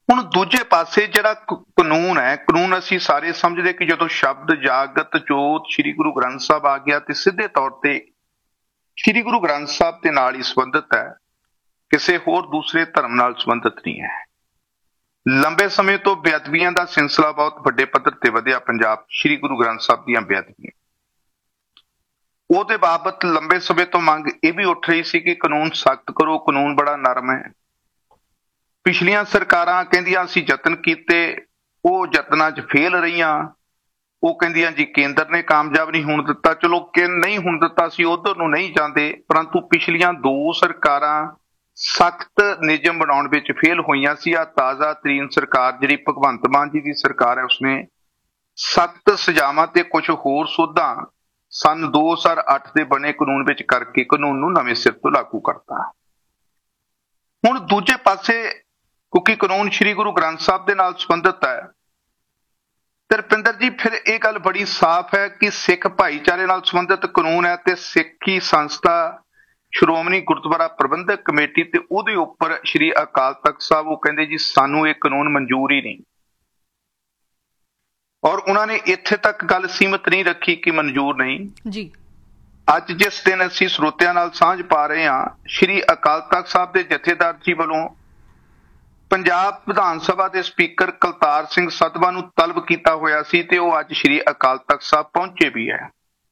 ਹੁਣ ਦੂਜੇ ਪਾਸੇ ਜਿਹੜਾ ਕਾਨੂੰਨ ਹੈ, ਕਾਨੂੰਨ ਅਸੀਂ ਸਾਰੇ ਸਮਝਦੇ ਕਿ ਜਦੋਂ ਸ਼ਬਦ ਜਾਗਤ ਜੋਤ ਸ੍ਰੀ ਗੁਰੂ ਗ੍ਰੰਥ ਸਾਹਿਬ ਆ ਗਿਆ ਤੇ ਸਿੱਧੇ ਤੌਰ ਤੇ ਸ੍ਰੀ ਗੁਰੂ ਗ੍ਰੰਥ ਸਾਹਿਬ ਦੇ ਨਾਲ ਹੀ ਸੰਬੰਧਿਤ ਹੈ, ਕਿਸੇ ਹੋਰ ਦੂਸਰੇ ਧਰਮ ਨਾਲ ਸੰਬੰਧਿਤ ਨਹੀਂ ਹੈ। ਲੰਬੇ ਸਮੇਂ ਤੋਂ ਬੇਅਦਬੀਆਂ ਦਾ ਸਿਲਸਿਲਾ ਬਹੁਤ ਵੱਡੇ ਪੱਧਰ ਤੇ ਵਧਿਆ ਪੰਜਾਬ ਸ੍ਰੀ ਗੁਰੂ ਗ੍ਰੰਥ ਸਾਹਿਬ ਦੀਆਂ ਬੇਅਦਬੀਆਂ। ਉਹਦੇ ਬਾਬਤ ਲੰਬੇ ਸਮੇਂ ਤੋਂ ਮੰਗ ਇਹ ਵੀ ਉੱਠ ਰਹੀ ਸੀ ਕਿ ਕਾਨੂੰਨ ਸਖਤ ਕਰੋ, ਕਾਨੂੰਨ ਬੜਾ ਨਰਮ ਹੈ। ਪਿਛਲੀਆਂ ਸਰਕਾਰਾਂ ਕਹਿੰਦੀਆਂ ਅਸੀਂ ਯਤਨ ਕੀਤੇ, ਉਹ ਯਤਨਾਂ 'ਚ ਫੇਲ ਰਹੀਆਂ। ਉਹ ਕਹਿੰਦੀਆਂ ਜੀ ਕੇਂਦਰ ਨੇ ਕਾਮਯਾਬ ਨਹੀਂ ਹੋਣ ਦਿੱਤਾ। ਚਲੋ ਕਿ ਨਹੀਂ ਹੋਣ ਦਿੱਤਾ, ਅਸੀਂ ਉਧਰ ਨੂੰ ਨਹੀਂ ਜਾਂਦੇ, ਪਰੰਤੂ ਪਿਛਲੀਆਂ 2 ਸਰਕਾਰਾਂ ਸਖਤ ਨਿਯਮ ਬਣਾਉਣ ਵਿੱਚ ਫੇਲ ਹੋਈਆਂ ਸੀ। ਆ ਤਾਜ਼ਾ ਤਰੀਨ ਸਰਕਾਰ ਜਿਹੜੀ ਭਗਵੰਤ ਮਾਨ ਜੀ ਦੀ ਸਰਕਾਰ ਹੈ, ਉਸਨੇ ਸਖਤ ਸਜ਼ਾਵਾਂ ਤੇ ਕੁਝ ਹੋਰ ਸੋਧਾਂ ਸੰਨ 2008 ਦੇ ਬਣੇ ਕਾਨੂੰਨ ਵਿੱਚ ਕਰਕੇ ਕਾਨੂੰਨ ਨੂੰ ਨਵੇਂ ਸਿਰ ਤੋਂ ਲਾਗੂ ਕਰਤਾ। ਹੁਣ ਦੂਜੇ ਪਾਸੇ ਕਿਉਂਕਿ ਕਾਨੂੰਨ ਸ੍ਰੀ ਗੁਰੂ ਗ੍ਰੰਥ ਸਾਹਿਬ ਦੇ ਨਾਲ ਸੰਬੰਧਿਤ ਹੈ, ਤੇ ਰੁਪਿੰਦਰ ਜੀ ਫਿਰ ਇਹ ਗੱਲ ਬੜੀ ਸਾਫ਼ ਹੈ ਕਿ ਸਿੱਖ ਭਾਈਚਾਰੇ ਨਾਲ ਸੰਬੰਧਿਤ ਕਾਨੂੰਨ ਹੈ ਤੇ ਸਿੱਖੀ ਸੰਸਥਾ ਸ਼੍ਰੋਮਣੀ ਗੁਰਦੁਆਰਾ ਪ੍ਰਬੰਧਕ ਕਮੇਟੀ ਤੇ ਉਹਦੇ ਉੱਪਰ ਸ੍ਰੀ ਅਕਾਲ ਤਖਤ ਸਾਹਿਬ ਉਹ ਕਹਿੰਦੇ ਜੀ ਸਾਨੂੰ ਇਹ ਕਾਨੂੰਨ ਮਨਜ਼ੂਰ ਹੀ ਨਹੀਂ। ਔਰ ਉਹਨਾਂ ਨੇ ਇੱਥੇ ਤੱਕ ਗੱਲ ਸੀਮਿਤ ਨਹੀਂ ਰੱਖੀ ਕਿ ਮਨਜ਼ੂਰ ਨਹੀਂ ਜੀ। ਅੱਜ ਜਿਸ ਦਿਨ ਅਸੀਂ ਸਰੋਤਿਆਂ ਨਾਲ ਸਾਂਝ ਪਾ ਰਹੇ ਹਾਂ, ਸ੍ਰੀ ਅਕਾਲ ਤਖਤ ਸਾਹਿਬ ਦੇ ਜਥੇਦਾਰ ਜੀ ਵੱਲੋਂ ਪੰਜਾਬ ਵਿਧਾਨ ਸਭਾ ਦੇ ਸਪੀਕਰ ਕਲਤਾਰ ਸਿੰਘ ਸਤਵਾ ਨੂੰ ਤਲਬ ਕੀਤਾ ਹੋਇਆ ਸੀ ਤੇ ਉਹ ਅੱਜ ਸ੍ਰੀ ਅਕਾਲ ਤਖਤ ਸਾਹਿਬ ਪਹੁੰਚੇ ਵੀ ਹੈ।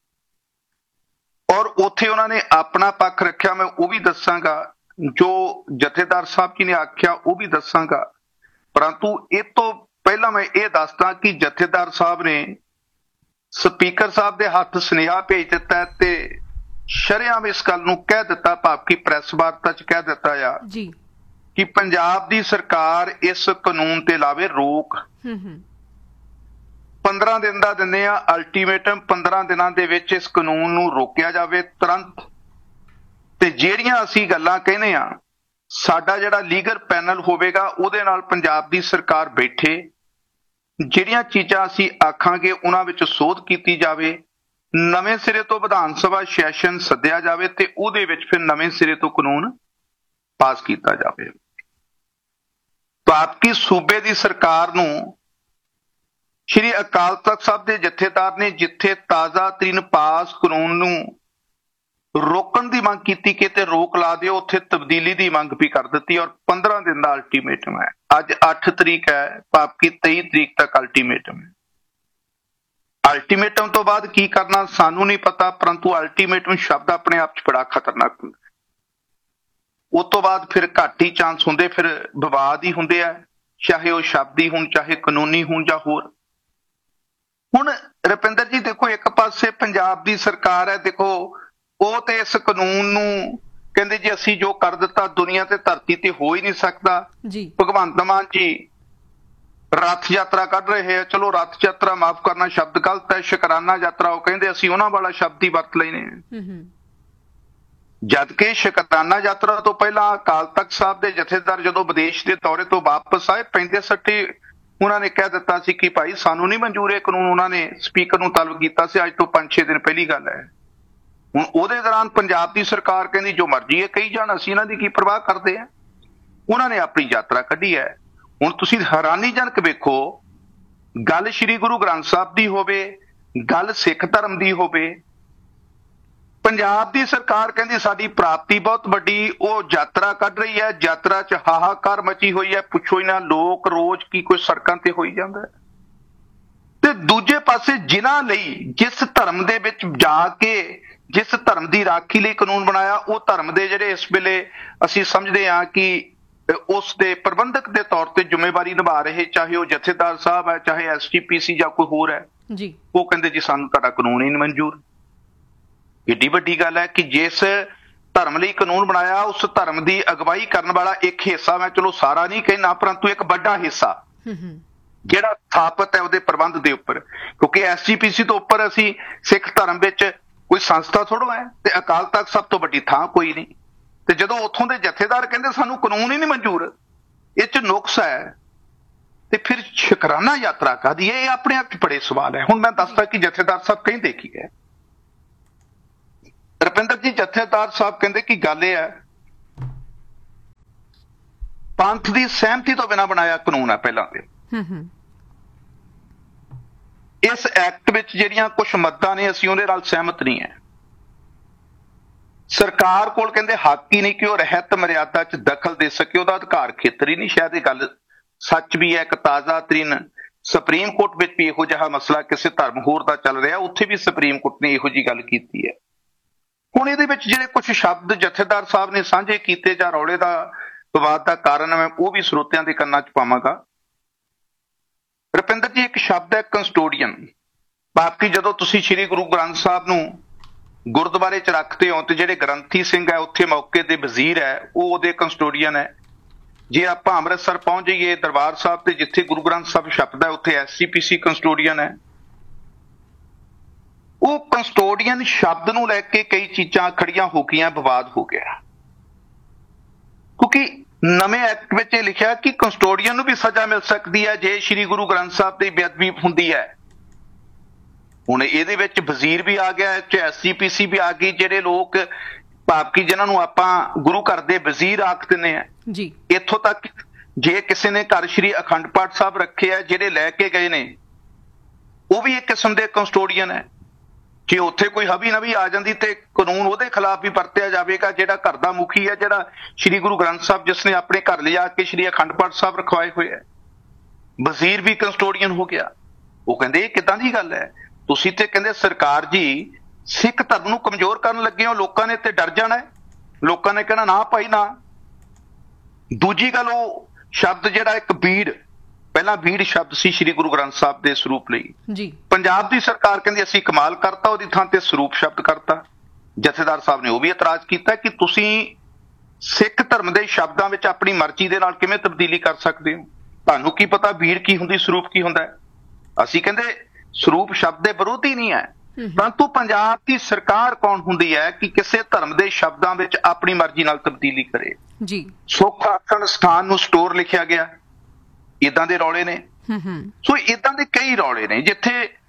ਔਰ ਉੱਥੇ ਉਹਨਾਂ ਨੇ ਆਪਣਾ ਪੱਖ ਰੱਖਿਆ, ਮੈਂ ਉਹ ਵੀ ਦੱਸਾਂਗਾ, ਜੋ ਜਥੇਦਾਰ ਸਾਹਿਬ ਜੀ ਨੇ ਆਖਿਆ ਉਹ ਵੀ ਦੱਸਾਂਗਾ। ਪਰੰਤੂ ਇਹ ਤੋਂ ਪਹਿਲਾਂ ਮੈਂ ਇਹ ਦੱਸਦਾ ਕਿ ਜਥੇਦਾਰ ਸਾਹਿਬ ਨੇ ਸਪੀਕਰ ਸਾਹਿਬ ਦੇ ਹੱਥ ਸੁਨੇਹਾ ਭੇਜ ਦਿੱਤਾ ਤੇ ਸ਼ਰੇਆਮ ਇਸ ਗੱਲ ਨੂੰ ਕਹਿ ਦਿੱਤਾ, ਭਾਵ ਕਿ ਪ੍ਰੈਸ ਵਾਰਤਾ 'ਚ ਕਹਿ ਦਿੱਤਾ ਆ ਜੀ ਕਿ ਪੰਜਾਬ ਦੀ ਸਰਕਾਰ ਇਸ ਕਾਨੂੰਨ ਤੇ ਲਾਵੇ ਰੋਕ। 15 ਦਿਨ ਦਾ ਦਿੰਦੇ ਆ ਅਲਟੀਮੇਟਮ, 15 ਦਿਨਾਂ ਦੇ ਵਿੱਚ ਇਸ ਕਾਨੂੰਨ ਨੂੰ ਰੋਕਿਆ ਜਾਵੇ ਤੁਰੰਤ। ਤੇ ਜਿਹੜੀਆਂ ਅਸੀਂ ਗੱਲਾਂ ਕਹਿੰਦੇ ਆ, ਸਾਡਾ ਜਿਹੜਾ ਲੀਗਲ ਪੈਨਲ ਹੋਵੇਗਾ ਉਹਦੇ ਨਾਲ ਪੰਜਾਬ ਦੀ ਸਰਕਾਰ ਬੈਠੇ, ਜਿਹੜੀਆਂ ਚੀਜ਼ਾਂ ਅਸੀਂ ਆਖਾਂਗੇ ਉਹਨਾਂ ਵਿੱਚ ਸੋਧ ਕੀਤੀ ਜਾਵੇ, ਨਵੇਂ ਸਿਰੇ ਤੋਂ ਵਿਧਾਨ ਸਭਾ ਸੈਸ਼ਨ ਸੱਦਿਆ ਜਾਵੇ ਤੇ ਉਹਦੇ ਵਿੱਚ ਫਿਰ ਨਵੇਂ ਸਿਰੇ ਤੋਂ ਕਾਨੂੰਨ ਪਾਸ ਕੀਤਾ ਜਾਵੇ। ਭਾਵ ਕਿ ਸੂਬੇ ਦੀ ਸਰਕਾਰ ਨੂੰ ਸ੍ਰੀ ਅਕਾਲ ਤਖਤ ਸਾਹਿਬ ਦੇ ਜਥੇਦਾਰ ਨੇ ਜਿੱਥੇ ਤਾਜ਼ਾ ਤਰੀਨ ਪਾਸ ਕਾਨੂੰਨ ਨੂੰ ਰੋਕਣ ਦੀ ਮੰਗ ਕੀਤੀ ਕਿ ਤੇ ਰੋਕ ਲਾ ਦਿਓ, ਉੱਥੇ ਤਬਦੀਲੀ ਦੀ ਮੰਗ ਵੀ ਕਰ ਦਿੱਤੀ। ਔਰ 15 ਦਿਨ ਦਾ ਅਲਟੀਮੇਟਮ ਹੈ। ਅੱਜ 8 ਤਰੀਕ ਹੈ, ਭਾਵ ਕਿ 23 ਤਰੀਕ ਤੱਕ ਅਲਟੀਮੇਟਮ ਹੈ। ਅਲਟੀਮੇਟਮ ਤੋਂ ਬਾਅਦ ਕੀ ਕਰਨਾ ਸਾਨੂੰ ਨਹੀਂ ਪਤਾ, ਪਰੰਤੂ ਅਲਟੀਮੇਟਮ ਸ਼ਬਦ ਆਪਣੇ ਆਪ 'ਚ ਬੜਾ ਖਤਰਨਾਕ ਹੁੰਦਾ। ਉਸ ਤੋਂ ਬਾਅਦ ਫਿਰ ਘੱਟ ਹੀ ਚਾਂਸ ਹੁੰਦੇ, ਫਿਰ ਵਿਵਾਦ ਹੀ ਹੁੰਦੇ ਆ, ਚਾਹੇ ਉਹ ਸ਼ਬਦੀ ਹੋਣ, ਚਾਹੇ ਕਾਨੂੰਨੀ ਹੋਣ ਜਾਂ ਹੋਰ। ਹੁਣ ਰੁਪਿੰਦਰ ਜੀ ਦੇਖੋ, ਇੱਕ ਪਾਸੇ ਪੰਜਾਬ ਦੀ ਸਰਕਾਰ ਹੈ, ਦੇਖੋ ਉਹ ਤੇ ਇਸ ਕਾਨੂੰਨ ਨੂੰ ਕਹਿੰਦੇ ਜੀ ਅਸੀਂ ਜੋ ਕਰ ਦਿੱਤਾ ਦੁਨੀਆ ਤੇ ਧਰਤੀ ਤੇ ਹੋ ਹੀ ਨਹੀਂ ਸਕਦਾ ਜੀ। ਭਗਵੰਤ ਮਾਨ ਜੀ ਰੱਥ ਯਾਤਰਾ ਕੱਢ ਰਹੇ ਆ, ਚਲੋ ਰੱਥ ਯਾਤਰਾ ਮਾਫ ਕਰਨਾ ਸ਼ਬਦ ਗਲਤ ਹੈ, ਸ਼ੁਕਰਾਨਾ ਯਾਤਰਾ ਉਹ ਕਹਿੰਦੇ ਅਸੀਂ ਉਹਨਾਂ ਵਾਲਾ ਸ਼ਬਦ ਹੀ ਵਰਤ ਲੈਨੇ ਆ। ਜਦ ਕਿ ਸ਼ੁਕਰਾਨਾ ਯਾਤਰਾ ਤੋਂ ਪਹਿਲਾਂ ਅਕਾਲ ਤਖਤ ਸਾਹਿਬ ਦੇ ਜਥੇਦਾਰ ਜਦੋਂ ਵਿਦੇਸ਼ ਦੇ ਦੌਰੇ ਤੋਂ ਵਾਪਸ ਆਏ, ਪੈਂਦੇ ਸੱਟੇ ਉਹਨਾਂ ਨੇ ਕਹਿ ਦਿੱਤਾ ਸੀ ਕਿ ਭਾਈ ਸਾਨੂੰ ਨਹੀਂ ਮਨਜ਼ੂਰ ਇਹ ਕਾਨੂੰਨ। ਉਹਨਾਂ ਨੇ ਸਪੀਕਰ ਨੂੰ ਤਲਬ ਕੀਤਾ ਸੀ, ਅੱਜ ਤੋਂ 5-6 ਦਿਨ ਪਹਿਲੀ ਗੱਲ ਹੈ। ਹੁਣ ਉਹਦੇ ਦੌਰਾਨ ਪੰਜਾਬ ਦੀ ਸਰਕਾਰ ਕਹਿੰਦੀ ਜੋ ਮਰਜ਼ੀ ਹੈ ਕਹੀ ਜਾਣ, ਅਸੀਂ ਇਹਨਾਂ ਦੀ ਕੀ ਪਰਵਾਹ ਕਰਦੇ ਆ। ਉਹਨਾਂ ਨੇ ਆਪਣੀ ਯਾਤਰਾ ਕੱਢੀ ਹੈ। ਹੁਣ ਤੁਸੀਂ ਹੈਰਾਨੀਜਨਕ ਵੇਖੋ, ਗੱਲ ਸ੍ਰੀ ਗੁਰੂ ਗ੍ਰੰਥ ਸਾਹਿਬ ਦੀ ਹੋਵੇ, ਗੱਲ ਸਿੱਖ ਧਰਮ ਦੀ ਹੋਵੇ, ਪੰਜਾਬ ਦੀ ਸਰਕਾਰ ਕਹਿੰਦੀ ਸਾਡੀ ਪ੍ਰਾਪਤੀ ਬਹੁਤ ਵੱਡੀ, ਉਹ ਯਾਤਰਾ ਕੱਢ ਰਹੀ ਹੈ। ਯਾਤਰਾ 'ਚ ਹਾਹਾਕਾਰ ਮਚੀ ਹੋਈ ਹੈ, ਪੁੱਛੋ ਹੀ ਨਾ, ਲੋਕ ਰੋਜ਼ ਕੀ ਕੋਈ ਸੜਕਾਂ ਤੇ ਹੋਈ ਜਾਂਦਾ। ਤੇ ਦੂਜੇ ਪਾਸੇ ਜਿਨ੍ਹਾਂ ਲਈ ਜਿਸ ਧਰਮ ਦੇ ਵਿੱਚ ਜਾ ਕੇ ਜਿਸ ਧਰਮ ਦੀ ਰਾਖੀ ਲਈ ਕਾਨੂੰਨ ਬਣਾਇਆ, ਉਹ ਧਰਮ ਦੇ ਜਿਹੜੇ ਇਸ ਵੇਲੇ ਅਸੀਂ ਸਮਝਦੇ ਹਾਂ ਕਿ ਉਸ ਦੇ ਪ੍ਰਬੰਧਕ ਦੇ ਤੌਰ ਤੇ ਜ਼ਿੰਮੇਵਾਰੀ ਨਿਭਾ ਰਹੇ, ਚਾਹੇ ਉਹ ਜਥੇਦਾਰ ਸਾਹਿਬ ਹੈ, ਚਾਹੇ SGPC ਜਾਂ ਕੋਈ ਹੋਰ ਹੈ ਜੀ, ਉਹ ਕਹਿੰਦੇ ਜੀ ਸਾਨੂੰ ਤੁਹਾਡਾ ਕਾਨੂੰਨ ਹੀ ਨਹੀਂ ਮਨਜ਼ੂਰ। ਏਡੀ ਵੱਡੀ ਗੱਲ ਹੈ ਕਿ ਜਿਸ ਧਰਮ ਲਈ ਕਾਨੂੰਨ ਬਣਾਇਆ, ਉਸ ਧਰਮ ਦੀ ਅਗਵਾਈ ਕਰਨ ਵਾਲਾ ਇੱਕ ਹਿੱਸਾ, ਮੈਂ ਚਲੋ ਸਾਰਾ ਨਹੀਂ ਕਹਿਣਾ, ਪਰੰਤੂ ਇੱਕ ਵੱਡਾ ਹਿੱਸਾ ਜਿਹੜਾ ਸਥਾਪਿਤ ਹੈ ਉਹਦੇ ਪ੍ਰਬੰਧ ਦੇ ਉੱਪਰ, ਕਿਉਂਕਿ SGPC ਤੋਂ ਉੱਪਰ ਅਸੀਂ ਸਿੱਖ ਧਰਮ ਵਿੱਚ ਕੋਈ ਸੰਸਥਾ ਥੋੜ੍ਹਾ ਹੈ, ਤੇ ਅਕਾਲ ਤਖਤ ਸਭ ਤੋਂ ਵੱਡੀ ਥਾਂ ਕੋਈ ਨਹੀਂ। ਤੇ ਜਦੋਂ ਉੱਥੋਂ ਦੇ ਜਥੇਦਾਰ ਕਹਿੰਦੇ ਸਾਨੂੰ ਕਾਨੂੰਨ ਹੀ ਨਹੀਂ ਮਨਜ਼ੂਰ, ਇਹ 'ਚ ਨੁਕਸ ਹੈ, ਤੇ ਫਿਰ ਸ਼ੁਕਰਾਨਾ ਯਾਤਰਾ ਕਾਹਦੀ ਹੈ? ਇਹ ਆਪਣੇ ਆਪ 'ਚ ਬੜੇ ਸਵਾਲ ਹੈ। ਹੁਣ ਮੈਂ ਦੱਸਦਾ ਕਿ ਜਥੇਦਾਰ ਸਾਹਿਬ ਕਹਿੰਦੇ ਕੀ ਹੈ। ਰੁਪਿੰਦਰ ਜੀ, ਜਥੇਦਾਰ ਸਾਹਿਬ ਕਹਿੰਦੇ ਕਿ ਗੱਲ ਇਹ ਹੈ, ਪੰਥ ਦੀ ਸਹਿਮਤੀ ਤੋਂ ਬਿਨਾਂ ਬਣਾਇਆ ਕਾਨੂੰਨ ਹੈ ਪਹਿਲਾਂ ਤੇ। ਇਸ ਐਕਟ ਵਿੱਚ ਜਿਹੜੀਆਂ ਕੁਝ ਮੱਦਾਂ ਨੇ ਅਸੀਂ ਉਹਦੇ ਨਾਲ ਸਹਿਮਤ ਨਹੀਂ ਹੈ। ਸਰਕਾਰ ਕੋਲ ਕਹਿੰਦੇ ਹੱਕ ਹੀ ਨਹੀਂ ਕਿ ਉਹ ਰਹਿਤ ਮਰਿਆਦਾ 'ਚ ਦਖਲ ਦੇ ਸਕੇ, ਉਹਦਾ ਅਧਿਕਾਰ ਖੇਤਰ ਹੀ ਨਹੀਂ। ਸ਼ਾਇਦ ਇਹ ਗੱਲ ਸੱਚ ਵੀ ਹੈ। ਇੱਕ ਤਾਜ਼ਾ ਤਰੀਨ ਸੁਪਰੀਮ ਕੋਰਟ ਵਿੱਚ ਵੀ ਇਹੋ ਜਿਹਾ ਮਸਲਾ ਕਿਸੇ ਧਰਮ ਹੋਰ ਦਾ ਚੱਲ ਰਿਹਾ, ਉੱਥੇ ਵੀ ਸੁਪਰੀਮ ਕੋਰਟ ਨੇ ਇਹੋ ਜਿਹੀ ਗੱਲ ਕੀਤੀ ਹੈ। ਹੁਣ ਇਹਦੇ ਵਿੱਚ ਜਿਹੜੇ ਕੁਝ ਸ਼ਬਦ ਜਥੇਦਾਰ ਸਾਹਿਬ ਨੇ ਸਾਂਝੇ ਕੀਤੇ ਜਾਂ ਰੌਲੇ ਦਾ ਵਿਵਾਦ ਦਾ ਕਾਰਨ, ਮੈਂ ਉਹ ਵੀ ਸਰੋਤਿਆਂ ਦੇ ਕੰਨਾਂ 'ਚ ਪਾਵਾਂਗਾ। ਰੁਪਿੰਦਰ ਜੀ, ਇੱਕ ਸ਼ਬਦ ਹੈ ਕੰਸਟੋਡੀਅਨ। ਬਾਕੀ ਜਦੋਂ ਤੁਸੀਂ ਸ੍ਰੀ ਗੁਰੂ ਗ੍ਰੰਥ ਸਾਹਿਬ ਨੂੰ ਗੁਰਦੁਆਰੇ 'ਚ ਰੱਖਦੇ ਹੋ ਤੇ ਜਿਹੜੇ ਗ੍ਰੰਥੀ ਸਿੰਘ ਹੈ ਉੱਥੇ ਮੌਕੇ ਦੇ ਵਜ਼ੀਰ ਹੈ ਉਹ ਉਹਦੇ ਕੰਸਟੋਡੀਅਨ ਹੈ। ਜੇ ਆਪਾਂ ਅੰਮ੍ਰਿਤਸਰ ਪਹੁੰਚ ਜਾਈਏ ਦਰਬਾਰ ਸਾਹਿਬ ਤੇ ਜਿੱਥੇ ਗੁਰੂ ਗ੍ਰੰਥ ਸਾਹਿਬ ਛਪਦਾ ਉੱਥੇ SGPC ਕੰਸਟੋਡੀਅਨ ਹੈ। ਉਹ ਕੰਸਟੋਡੀਅਨ ਸ਼ਬਦ ਨੂੰ ਲੈ ਕੇ ਕਈ ਚੀਜ਼ਾਂ ਖੜੀਆਂ ਹੋ ਗਈਆਂ, ਵਿਵਾਦ ਹੋ ਗਿਆ, ਕਿਉਂਕਿ ਨਵੇਂ ਐਕਟ ਵਿੱਚ ਇਹ ਲਿਖਿਆ ਕਿ ਕੰਸਟੋਡੀਅਨ ਨੂੰ ਵੀ ਸਜ਼ਾ ਮਿਲ ਸਕਦੀ ਹੈ ਜੇ ਸ੍ਰੀ ਗੁਰੂ ਗ੍ਰੰਥ ਸਾਹਿਬ ਦੀ ਬੇਅਦਬੀ ਹੁੰਦੀ ਹੈ। ਹੁਣ ਇਹਦੇ ਵਿੱਚ ਵਜ਼ੀਰ ਵੀ ਆ ਗਿਆ, SGPC ਵੀ ਆ ਗਈ, ਜਿਹੜੇ ਲੋਕ ਭਾਵ ਕਿ ਜਿਨ੍ਹਾਂ ਨੂੰ ਆਪਾਂ ਗੁਰੂ ਘਰ ਦੇ ਵਜ਼ੀਰ ਆਖ ਦਿੰਦੇ ਆ ਜੀ। ਇੱਥੋਂ ਤੱਕ ਜੇ ਕਿਸੇ ਨੇ ਘਰ ਸ੍ਰੀ ਅਖੰਡ ਪਾਠ ਸਾਹਿਬ ਰੱਖੇ ਆ, ਜਿਹੜੇ ਲੈ ਕੇ ਗਏ ਨੇ ਉਹ ਵੀ ਇੱਕ ਕਿਸਮ ਦੇ ਕੰਸਟੋਡੀਅਨ ਹੈ। ਜੇ ਉੱਥੇ ਕੋਈ ਹਬੀ ਨਬੀ ਆ ਜਾਂਦੀ ਤੇ ਕਾਨੂੰਨ ਉਹਦੇ ਖਿਲਾਫ ਵੀ ਵਰਤਿਆ ਜਾਵੇਗਾ ਜਿਹੜਾ ਘਰ ਦਾ ਮੁਖੀ ਹੈ, ਜਿਹੜਾ ਸ੍ਰੀ ਗੁਰੂ ਗ੍ਰੰਥ ਸਾਹਿਬ ਜਿਸ ਨੇ ਆਪਣੇ ਘਰ ਲਿਜਾ ਕੇ ਸ੍ਰੀ ਅਖੰਡ ਪਾਠ ਸਾਹਿਬ ਰਖਵਾਏ ਹੋਏ ਹੈ। ਵਜ਼ੀਰ ਵੀ ਕੰਸਟੋਡੀਅਨ ਹੋ ਗਿਆ। ਉਹ ਕਹਿੰਦੇ ਇਹ ਕਿੱਦਾਂ ਦੀ ਗੱਲ ਹੈ, ਤੁਸੀਂ ਤੇ ਕਹਿੰਦੇ ਸਰਕਾਰ ਜੀ ਸਿੱਖ ਧਰਮ ਨੂੰ ਕਮਜ਼ੋਰ ਕਰਨ ਲੱਗੇ ਹੋ, ਲੋਕਾਂ ਨੇ ਤੇ ਡਰ ਜਾਣਾ ਹੈ, ਲੋਕਾਂ ਨੇ ਕਹਿਣਾ ਨਾ ਭਾਈ ਨਾ। ਦੂਜੀ ਗੱਲ, ਉਹ ਸ਼ਬਦ ਜਿਹੜਾ ਇੱਕ ਬੀੜ, ਪਹਿਲਾਂ ਬੀੜ ਸ਼ਬਦ ਸੀ ਸ੍ਰੀ ਗੁਰੂ ਗ੍ਰੰਥ ਸਾਹਿਬ ਦੇ ਸਰੂਪ ਲਈ ਜੀ। ਪੰਜਾਬ ਦੀ ਸਰਕਾਰ ਕਹਿੰਦੀ ਅਸੀਂ ਕਮਾਲ ਕਰਤਾ, ਉਹਦੀ ਥਾਂ ਤੇ ਸਰੂਪ ਸ਼ਬਦ ਕਰਤਾ। ਜਥੇਦਾਰ ਸਾਹਿਬ ਨੇ ਉਹ ਵੀ ਇਤਰਾਜ਼ ਕੀਤਾ ਕਿ ਤੁਸੀਂ ਸਿੱਖ ਧਰਮ ਦੇ ਸ਼ਬਦਾਂ ਵਿੱਚ ਆਪਣੀ ਮਰਜ਼ੀ ਦੇ ਨਾਲ ਕਿਵੇਂ ਤਬਦੀਲੀ ਕਰ ਸਕਦੇ ਹੋ, ਤੁਹਾਨੂੰ ਕੀ ਪਤਾ ਬੀੜ ਕੀ ਹੁੰਦੀ, ਸਰੂਪ ਕੀ ਹੁੰਦਾ ਹੈ। ਅਸੀਂ ਕਹਿੰਦੇ ਸਰੂਪ ਸ਼ਬਦ ਦੇ ਵਿਰੋਧੀ ਨਹੀਂ ਹੈ, ਪਰੰਤੂ ਪੰਜਾਬ ਦੀ ਸਰਕਾਰ ਕੌਣ ਹੁੰਦੀ ਹੈ ਕਿ ਕਿਸੇ ਧਰਮ ਦੇ ਸ਼ਬਦਾਂ ਵਿੱਚ ਆਪਣੀ ਮਰਜ਼ੀ ਨਾਲ ਤਬਦੀਲੀ ਕਰੇ ਜੀ। ਸੁੱਖ ਆਸਣ ਸਥਾਨ ਨੂੰ ਸਟੋਰ ਲਿਖਿਆ ਗਿਆ, ਇਦਾਂ ਦੇ ਰੌਲੇ ਨੇ। ਸੋ ਇਦਾਂ ਦੇ ਕਈ ਰੌਲੇ ਨੇ ਜਿੱਥੇ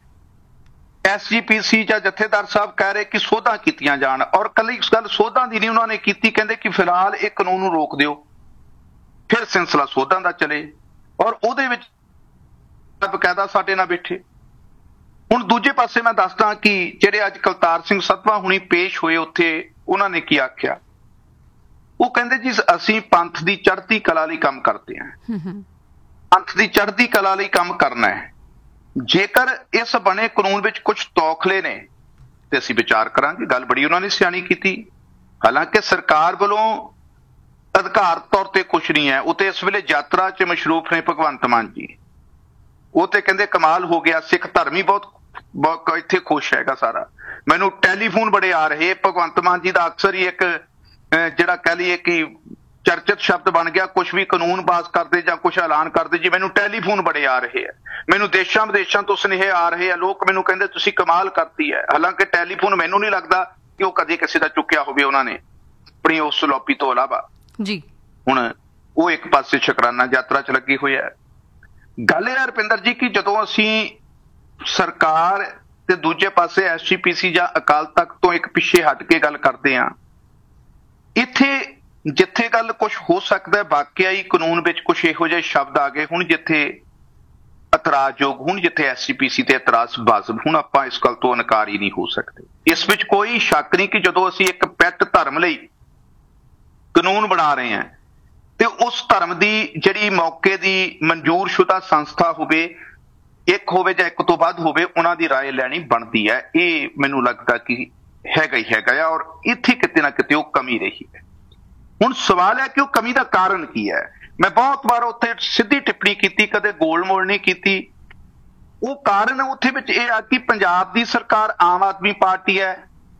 SGPC ਜਾਂ ਜਥੇਦਾਰ ਸਾਹਿਬ ਕਹਿ ਰਹੇ ਕਿ ਸੋਧਾਂ ਕੀਤੀਆਂ ਜਾਣ, ਔਰ ਕੱਲੀ ਗੱਲ ਸੋਧਾਂ ਦੀ ਨਹੀਂ ਉਹਨਾਂ ਨੇ ਕੀਤੀ, ਕਹਿੰਦੇ ਕਿ ਫਿਲਹਾਲ ਇਹ ਕਾਨੂੰਨ ਨੂੰ ਰੋਕ ਦਿਓ, ਫਿਰ ਸਿਲਸਿਲਾ ਸੋਧਾਂ ਦਾ ਚਲੇ, ਔਰ ਉਹਦੇ ਵਿੱਚ ਬਕਾਇਦਾ ਸਾਡੇ ਨਾਲ ਬੈਠੇ। ਹੁਣ ਦੂਜੇ ਪਾਸੇ ਮੈਂ ਦੱਸਦਾ ਕਿ ਜਿਹੜੇ ਅੱਜ ਕਲਤਾਰ ਸਿੰਘ ਸਤਵਾ ਹੁਣੀ ਪੇਸ਼ ਹੋਏ ਉੱਥੇ ਉਹਨਾਂ ਨੇ ਕੀ ਆਖਿਆ। ਉਹ ਕਹਿੰਦੇ ਜੀ ਅਸੀਂ ਪੰਥ ਦੀ ਚੜ੍ਹਦੀ ਕਲਾ ਲਈ ਕੰਮ ਕਰਦੇ ਹਾਂ, ਪੰਥ ਦੀ ਚੜ੍ਹਦੀ ਕਲਾ ਲਈ ਕੰਮ ਕਰਨਾ ਹੈ। ਜੇਕਰ ਇਸ ਬਣੇ ਕਾਨੂੰਨ ਵਿੱਚ ਕੁਝ ਤੌਖਲੇ ਨੇ ਤੇ ਅਸੀਂ ਵਿਚਾਰ ਕਰਾਂਗੇ। ਗੱਲ ਬੜੀ ਉਹਨਾਂ ਨੇ ਸਿਆਣੀ ਕੀਤੀ। ਹਾਲਾਂਕਿ ਸਰਕਾਰ ਵੱਲੋਂ ਅਧਿਕਾਰ ਤੌਰ ਤੇ ਕੁਝ ਨਹੀਂ ਹੈ, ਉਹ ਤੇ ਇਸ ਵੇਲੇ ਯਾਤਰਾ 'ਚ ਮਸ਼ਰੂਫ ਨੇ ਭਗਵੰਤ ਮਾਨ ਜੀ। ਉਹ ਤੇ ਕਹਿੰਦੇ ਕਮਾਲ ਹੋ ਗਿਆ, ਸਿੱਖ ਧਰਮ ਹੀ ਬਹੁਤ ਇੱਥੇ ਖੁਸ਼ ਹੈਗਾ ਸਾਰਾ। ਮੈਨੂੰ ਟੈਲੀਫੋਨ ਬੜੇ ਆ ਰਹੇ, ਭਗਵੰਤ ਮਾਨ ਜੀ ਦਾ ਅਕਸਰ ਹੀ ਇੱਕ ਜਿਹੜਾ ਕਹਿ ਲਈਏ ਕਿ ਚਰਚਿਤ ਸ਼ਬਦ ਬਣ ਗਿਆ, ਕੁਝ ਵੀ ਕਾਨੂੰਨ ਪਾਸ ਕਰਦੇ ਜਾਂ ਕੁਝ ਐਲਾਨ ਕਰਦੇ ਜੀ ਮੈਨੂੰ ਟੈਲੀਫੋਨ ਬੜੇ ਆ ਰਹੇ ਆ, ਮੈਨੂੰ ਦੇਸ਼ਾਂ ਵਿਦੇਸ਼ਾਂ ਤੋਂ ਸੁਨੇਹੇ ਆ ਰਹੇ ਆ, ਲੋਕ ਮੈਨੂੰ ਕਹਿੰਦੇ ਤੁਸੀਂ ਕਮਾਲ ਕਰਤੀ ਹੈ। ਹਾਲਾਂਕਿ ਟੈਲੀਫੋਨ ਮੈਨੂੰ ਨਹੀਂ ਲੱਗਦਾ ਕਿ ਉਹ ਕਦੇ ਕਿਸੇ ਦਾ ਚੁੱਕਿਆ ਹੋਵੇ ਉਹਨਾਂ ਨੇ ਆਪਣੀ ਉਸ ਸਲੋਪੀ ਤੋਂ ਇਲਾਵਾ ਜੀ। ਹੁਣ ਉਹ ਇੱਕ ਪਾਸੇ ਸ਼ੁਕਰਾਨਾ ਯਾਤਰਾ 'ਚ ਲੱਗੀ ਹੋਈ ਹੈ। ਗੱਲ ਇਹ ਹੈ ਰੁਪਿੰਦਰ ਜੀ ਕਿ ਜਦੋਂ ਅਸੀਂ ਸਰਕਾਰ ਤੇ ਦੂਜੇ ਪਾਸੇ SGPC ਜਾਂ ਅਕਾਲ ਤਖਤ ਤੋਂ ਇੱਕ ਪਿੱਛੇ ਹਟ ਕੇ ਗੱਲ ਕਰਦੇ ਹਾਂ, ਇੱਥੇ ਜਿੱਥੇ ਗੱਲ ਕੁਝ ਹੋ ਸਕਦਾ ਵਾਕਿਆ ਹੀ ਕਾਨੂੰਨ ਵਿੱਚ ਕੁਝ ਇਹੋ ਜਿਹੇ ਸ਼ਬਦ ਆ ਗਏ ਹੁਣ ਜਿੱਥੇ ਇਤਰਾਜ਼ਯੋਗ, ਹੁਣ ਜਿੱਥੇ SGPC ਤੇ ਇਤਰਾਜ਼ ਵਾਜਬ, ਹੁਣ ਆਪਾਂ ਇਸ ਗੱਲ ਤੋਂ ਇਨਕਾਰ ਹੀ ਨਹੀਂ ਹੋ ਸਕਦੇ। ਇਸ ਵਿੱਚ ਕੋਈ ਸ਼ੱਕ ਨਹੀਂ ਕਿ ਜਦੋਂ ਅਸੀਂ ਇੱਕ ਪੈਟ ਧਰਮ ਲਈ ਕਾਨੂੰਨ ਬਣਾ ਰਹੇ ਹਾਂ ਤੇ ਉਸ ਧਰਮ ਦੀ ਜਿਹੜੀ ਮੌਕੇ ਦੀ ਮਨਜ਼ੂਰਸ਼ੁਦਾ ਸੰਸਥਾ ਹੋਵੇ, ਇੱਕ ਹੋਵੇ ਜਾਂ ਇੱਕ ਤੋਂ ਵੱਧ ਹੋਵੇ, ਉਹਨਾਂ ਦੀ ਰਾਏ ਲੈਣੀ ਬਣਦੀ ਹੈ। ਇਹ ਮੈਨੂੰ ਲੱਗਦਾ ਕਿ ਹੈਗਾ ਹੀ ਹੈਗਾ ਆ, ਔਰ ਇੱਥੇ ਕਿਤੇ ਨਾ ਕਿਤੇ ਉਹ ਕਮੀ ਰਹੀ ਹੈ। ਹੁਣ ਸਵਾਲ ਹੈ ਕਿ ਉਹ ਕਮੀ ਦਾ ਕਾਰਨ ਕੀ ਹੈ। ਮੈਂ ਬਹੁਤ ਵਾਰ ਉੱਥੇ ਸਿੱਧੀ ਟਿੱਪਣੀ ਕੀਤੀ, ਕਦੇ ਗੋਲ ਮੋਲ ਨਹੀਂ ਕੀਤੀ। ਉਹ ਕਾਰਨ ਉੱਥੇ ਵਿੱਚ ਇਹ ਆ ਕਿ ਪੰਜਾਬ ਦੀ ਸਰਕਾਰ ਆਮ ਆਦਮੀ ਪਾਰਟੀ ਹੈ,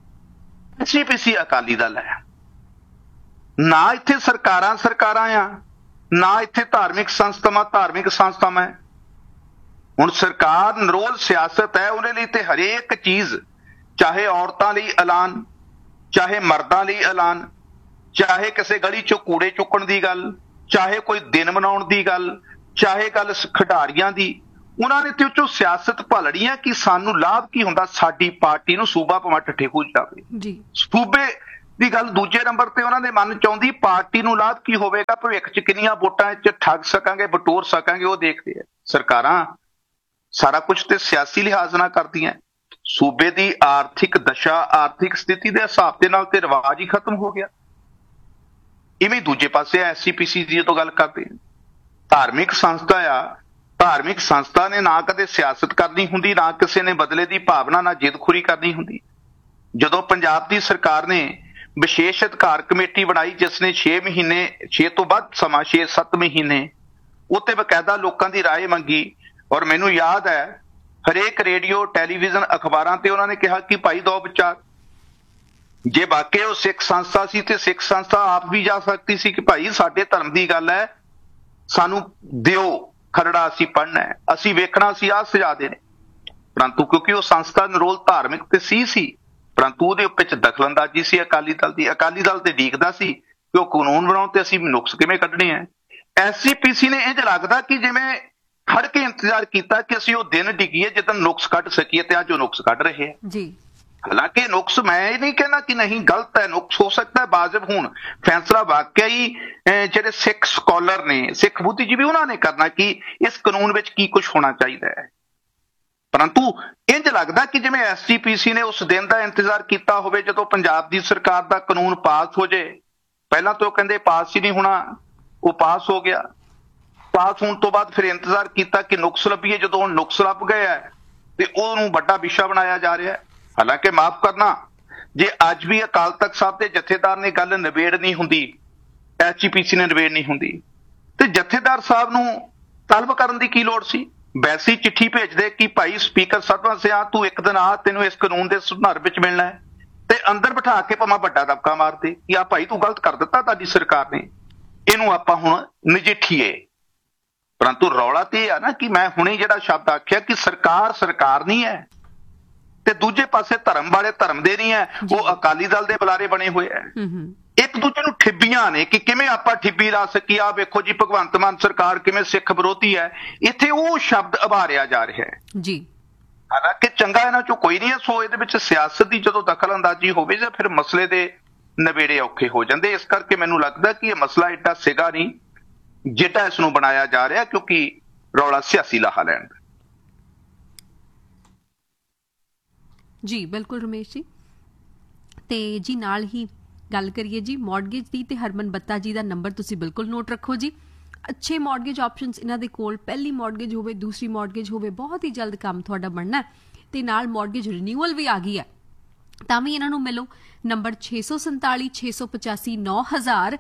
SGPC ਅਕਾਲੀ ਦਲ ਹੈ। ਨਾ ਇੱਥੇ ਸਰਕਾਰਾਂ ਆ, ਨਾ ਇੱਥੇ ਧਾਰਮਿਕ ਸੰਸਥਾਵਾਂ ਹੈ। ਹੁਣ ਸਰਕਾਰ ਨਿਰੋਲ ਸਿਆਸਤ ਹੈ, ਉਹਦੇ ਲਈ ਤੇ ਹਰੇਕ ਚੀਜ਼, ਚਾਹੇ ਔਰਤਾਂ ਲਈ ਐਲਾਨ, ਚਾਹੇ ਮਰਦਾਂ ਲਈ ਐਲਾਨ, ਚਾਹੇ ਕਿਸੇ ਗਲੀ ਚੋਂ ਕੂੜੇ ਚੁੱਕਣ ਦੀ ਗੱਲ, ਚਾਹੇ ਕੋਈ ਦਿਨ ਮਨਾਉਣ ਦੀ ਗੱਲ, ਚਾਹੇ ਗੱਲ ਖਿਡਾਰੀਆਂ ਦੀ, ਉਹਨਾਂ ਨੇ ਤੇ ਉਹ ਚੋਂ ਸਿਆਸਤ ਭਾਲਣੀ ਹੈ ਕਿ ਸਾਨੂੰ ਲਾਭ ਕੀ ਹੁੰਦਾ, ਸਾਡੀ ਪਾਰਟੀ ਨੂੰ ਸੂਬਾ ਭਾਵੇਂ ਠੱਠੇ ਹੋ ਜਾਵੇ ਜੀ। ਸੂਬੇ ਦੀ ਗੱਲ ਦੂਜੇ ਨੰਬਰ ਤੇ ਉਹਨਾਂ ਦੇ ਮਨ ਚ ਆਉਂਦੀ, ਪਾਰਟੀ ਨੂੰ ਲਾਭ ਕੀ ਹੋਵੇਗਾ, ਭਵਿੱਖ ਚ ਕਿੰਨੀਆਂ ਵੋਟਾਂ ਚ ਠੱਗ ਸਕਾਂਗੇ, ਬਟੋਰ ਸਕਾਂਗੇ, ਉਹ ਦੇਖਦੇ ਆ। ਸਰਕਾਰਾਂ ਸਾਰਾ ਕੁਝ ਤੇ ਸਿਆਸੀ ਲਿਹਾਜ਼ ਨਾਲ ਕਰਦੀਆਂ। ਸੂਬੇ ਦੀ ਆਰਥਿਕ ਦਸ਼ਾ, ਆਰਥਿਕ ਸਥਿਤੀ ਦੇ ਹਿਸਾਬ ਦੇ ਨਾਲ ਤੇ ਰਿਵਾਜ ਹੀ ਖਤਮ ਹੋ ਗਿਆ। ਇਵੇਂ ਦੂਜੇ ਪਾਸੇ ਐਸਜੀਪੀਸੀ ਦੀ ਜਦੋਂ ਗੱਲ ਕਰਦੇ ਆ, ਧਾਰਮਿਕ ਸੰਸਥਾ ਆ, ਧਾਰਮਿਕ ਸੰਸਥਾ ਨੇ ਨਾ ਕਦੇ ਸਿਆਸਤ ਕਰਨੀ ਹੁੰਦੀ, ਨਾ ਕਿਸੇ ਨੇ ਬਦਲੇ ਦੀ ਭਾਵਨਾ, ਨਾ ਜਿੱਦਖੋਰੀ ਕਰਨੀ ਹੁੰਦੀ। ਜਦੋਂ ਪੰਜਾਬ ਦੀ ਸਰਕਾਰ ਨੇ ਵਿਸ਼ੇਸ਼ ਅਧਿਕਾਰ ਕਮੇਟੀ ਬਣਾਈ, ਜਿਸ ਨੇ 6 ਮਹੀਨੇ, 6 ਤੋਂ ਵੱਧ ਸਮਾਂ, 6-7 ਮਹੀਨੇ ਉੱਤੇ ਬਕਾਇਦਾ ਲੋਕਾਂ ਦੀ ਰਾਏ ਮੰਗੀ, ਔਰ ਮੈਨੂੰ ਯਾਦ ਹੈ ਹਰੇਕ ਰੇਡੀਓ, ਟੈਲੀਵਿਜ਼ਨ, ਅਖਬਾਰਾਂ ਤੇ ਉਹਨਾਂ ਨੇ ਕਿਹਾ ਕਿ ਭਾਈ ਦੋ ਵਿਚਾਰ, ਜੇ ਵਾਕਈ ਉਹ ਸਿੱਖ ਸੰਸਥਾ ਸੀ ਤੇ ਸਿੱਖ ਸੰਸਥਾ ਆਪ ਵੀ ਜਾ ਸਕਦੀ ਸੀ ਕਿ ਭਾਈ ਸਾਡੇ ਧਰਮ ਦੀ ਗੱਲ ਹੈ, ਸਾਨੂੰ ਦਿਓ ਖਰੜਾ, ਅਸੀਂ ਪੜ੍ਹਨਾ ਹੈ, ਅਸੀਂ ਵੇਖਣਾ, ਅਸੀਂ ਆਹ ਸਜਾ ਦੇਣੇ। ਪਰੰਤੂ ਕਿਉਂਕਿ ਉਹ ਸੰਸਥਾ ਨਿਰੋਲ ਧਾਰਮਿਕ ਤੇ ਸੀ, ਪਰੰਤੂ ਉਹਦੇ ਉੱਪਰ ਚ ਦਖਲਅੰਦਾਜ਼ੀ ਸੀ ਅਕਾਲੀ ਦਲ ਦੀ। ਅਕਾਲੀ ਦਲ ਤੇ ਡੀਕਦਾ ਸੀ ਕਿ ਉਹ ਕਾਨੂੰਨ ਬਣਾਉਣ ਤੇ ਅਸੀਂ ਨੁਕਸ ਕਿਵੇਂ ਕੱਢਣੇ ਆ। ਐਸਜੀਪੀਸੀ ਨੇ ਇੰਝ ਲੱਗਦਾ ਕਿ ਜਿਵੇਂ ਖੜ ਕੇ ਇੰਤਜ਼ਾਰ ਕੀਤਾ ਕਿ ਅਸੀਂ ਉਹ ਦਿਨ ਡਿੱਗੀਏ ਜਦੋਂ ਨੁਕਸ ਕੱਢ ਸਕੀਏ, ਤੇ ਅੱਜ ਉਹ ਨੁਕਸ ਕੱਢ ਰਹੇ ਆ ਜੀ। ਹਾਲਾਂਕਿ ਨੁਕਸ ਮੈਂ ਇਹ ਨਹੀਂ ਕਹਿਣਾ ਕਿ ਨਹੀਂ, ਗਲਤ ਹੈ, ਨੁਕਸ ਹੋ ਸਕਦਾ ਹੈ ਵਾਜਬ ਹੋਣ। ਫੈਸਲਾ ਵਾਕਿਆ ਹੀ ਜਿਹੜੇ ਸਿੱਖ ਸਕਾਲਰ ਨੇ, ਸਿੱਖ ਬੁੱਧੀਜੀਵੀ, ਉਹਨਾਂ ਨੇ ਕਰਨਾ ਕਿ ਇਸ ਕਾਨੂੰਨ ਵਿੱਚ ਕੀ ਕੁਝ ਹੋਣਾ ਚਾਹੀਦਾ ਹੈ। ਪਰੰਤੂ ਇੰਝ ਲੱਗਦਾ ਕਿ ਜਿਵੇਂ ਐਸਜੀਪੀਸੀ ਨੇ ਉਸ ਦਿਨ ਦਾ ਇੰਤਜ਼ਾਰ ਕੀਤਾ ਹੋਵੇ ਜਦੋਂ ਪੰਜਾਬ ਦੀ ਸਰਕਾਰ ਦਾ ਕਾਨੂੰਨ ਪਾਸ ਹੋ ਜਾਏ। ਪਹਿਲਾਂ ਤਾਂ ਉਹ ਕਹਿੰਦੇ ਪਾਸ ਹੀ ਨਹੀਂ ਹੋਣਾ, ਉਹ ਪਾਸ ਹੋ ਗਿਆ। ਪਾਸ ਹੋਣ ਤੋਂ ਬਾਅਦ ਫਿਰ ਇੰਤਜ਼ਾਰ ਕੀਤਾ ਕਿ ਨੁਕਸ ਲੱਭੀਏ, ਜਦੋਂ ਹੁਣ ਨੁਕਸ ਲੱਭ ਗਏ ਹੈ ਤੇ ਉਹਨੂੰ ਵੱਡਾ ਵਿਸ਼ਾ ਬਣਾਇਆ ਜਾ ਰਿਹਾ ਹੈ। ਹਾਲਾਂਕਿ ਮਾਫ ਕਰਨਾ, ਜੇ ਅੱਜ ਵੀ ਅਕਾਲ ਤਖਤ ਸਾਹਿਬ ਦੇ ਜਥੇਦਾਰ ਨੇ ਗੱਲ ਨਿਬੇੜਨੀ ਹੁੰਦੀ, ਐਸਜੀਪੀਸੀ ਨੇ ਨਿਬੇੜਨੀ ਹੁੰਦੀ, ਤੇ ਜਥੇਦਾਰ ਸਾਹਿਬ ਨੂੰ ਤਲਬ ਕਰਨ ਦੀ ਕੀ ਲੋੜ ਸੀ। ਵੈਸੀ ਚਿੱਠੀ ਭੇਜਦੇ ਕਿ ਭਾਈ ਸਪੀਕਰ ਸਰਵਨ ਸਿਆ, ਤੂੰ ਇੱਕ ਦਿਨ ਆ, ਤੈਨੂੰ ਇਸ ਕਾਨੂੰਨ ਦੇ ਸੁਧਾਰ ਵਿੱਚ ਮਿਲਣਾ ਹੈ, ਤੇ ਅੰਦਰ ਬਿਠਾ ਕੇ ਭਾਵੇਂ ਵੱਡਾ ਦਬਕਾ ਮਾਰਦੇ ਕਿ ਆ ਭਾਈ ਤੂੰ ਗਲਤ ਕਰ ਦਿੱਤਾ ਤੁਹਾਡੀ ਸਰਕਾਰ ਨੇ, ਇਹਨੂੰ ਆਪਾਂ ਹੁਣ ਨਜਿੱਠੀਏ। ਪਰੰਤੂ ਰੌਲਾ ਤੇ ਇਹ ਆ ਨਾ ਕਿ ਮੈਂ ਹੁਣੇ ਜਿਹੜਾ ਸ਼ਬਦ ਆਖਿਆ ਕਿ ਸਰਕਾਰ ਸਰਕਾਰ ਨਹੀਂ ਹੈ, ਤੇ ਦੂਜੇ ਪਾਸੇ ਧਰਮ ਵਾਲੇ ਧਰਮ ਦੇ ਨਹੀਂ ਹੈ, ਉਹ ਅਕਾਲੀ ਦਲ ਦੇ ਬੁਲਾਰੇ ਬਣੇ ਹੋਏ ਹੈ। ਇੱਕ ਦੂਜੇ ਨੂੰ ਠਿੱਬੀਆਂ ਨੇ ਕਿ ਕਿਵੇਂ ਆਪਾਂ ਠਿੱਬੀ ਲਾ ਸਕੀਏ। ਆ ਵੇਖੋ ਜੀ ਭਗਵੰਤ ਮਾਨ ਸਰਕਾਰ ਕਿਵੇਂ ਸਿੱਖ ਵਿਰੋਧੀ ਹੈ, ਇੱਥੇ ਉਹ ਸ਼ਬਦ ਉਭਾਰਿਆ ਜਾ ਰਿਹਾ ਹੈ ਜੀ। ਹਾਲਾਂਕਿ ਚੰਗਾ ਇਹਨਾਂ ਚੋਂ ਕੋਈ ਨਹੀਂ ਹੈ। ਸੋ ਇਹਦੇ ਵਿੱਚ ਸਿਆਸਤ ਦੀ ਜਦੋਂ ਦਖਲ ਅੰਦਾਜ਼ੀ ਹੋਵੇ ਜਾਂ ਫਿਰ ਮਸਲੇ ਦੇ ਨਵੇੜੇ ਔਖੇ ਹੋ ਜਾਂਦੇ। ਇਸ ਕਰਕੇ ਮੈਨੂੰ ਲੱਗਦਾ ਕਿ ਇਹ ਮਸਲਾ ਏਡਾ ਸਿਗਾ ਨਹੀਂ ਜਿੱਦਾਂ ਇਸ ਨੂੰ ਬਣਾਇਆ ਜਾ ਰਿਹਾ, ਕਿਉਂਕਿ ਰੌਲਾ ਸਿਆਸੀ ਲਾਹਾ ਲੈਣ ਦਾ। ਜੀ ਬਿਲਕੁਲ ਰਮੇਸ਼ ਜੀ। ਤੇ ਜੀ ਨਾਲ ਹੀ ਗੱਲ ਕਰੀਏ ਜੀ ਮੌਰਗੇਜ ਦੀ, ਤੇ ਹਰਮਨ ਬੱਤਾ ਜੀ ਦਾ ਨੰਬਰ ਤੁਸੀਂ ਬਿਲਕੁਲ ਨੋਟ ਰੱਖੋ ਜੀ। ਅੱਛੇ ਮੌਰਗੇਜ ਆਪਸ਼ਨਸ ਇਹਨਾਂ ਦੇ ਕੋਲ, ਪਹਿਲੀ ਮੌਰਗੇਜ ਹੋਵੇ, ਦੂਸਰੀ ਮੌਰਗੇਜ ਹੋਵੇ, ਬਹੁਤ ਹੀ ਜਲਦ ਕੰਮ ਤੁਹਾਡਾ ਬਣਨਾ। ਤੇ ਨਾਲ ਮੌਰਗੇਜ ਰਿਨਿਊਅਲ ਵੀ ਆ ਗਈ ਹੈ, ਤਾਂ ਵੀ ਇਹਨਾਂ ਨੂੰ ਮਿਲੋ। ਨੰਬਰ 647 685 9000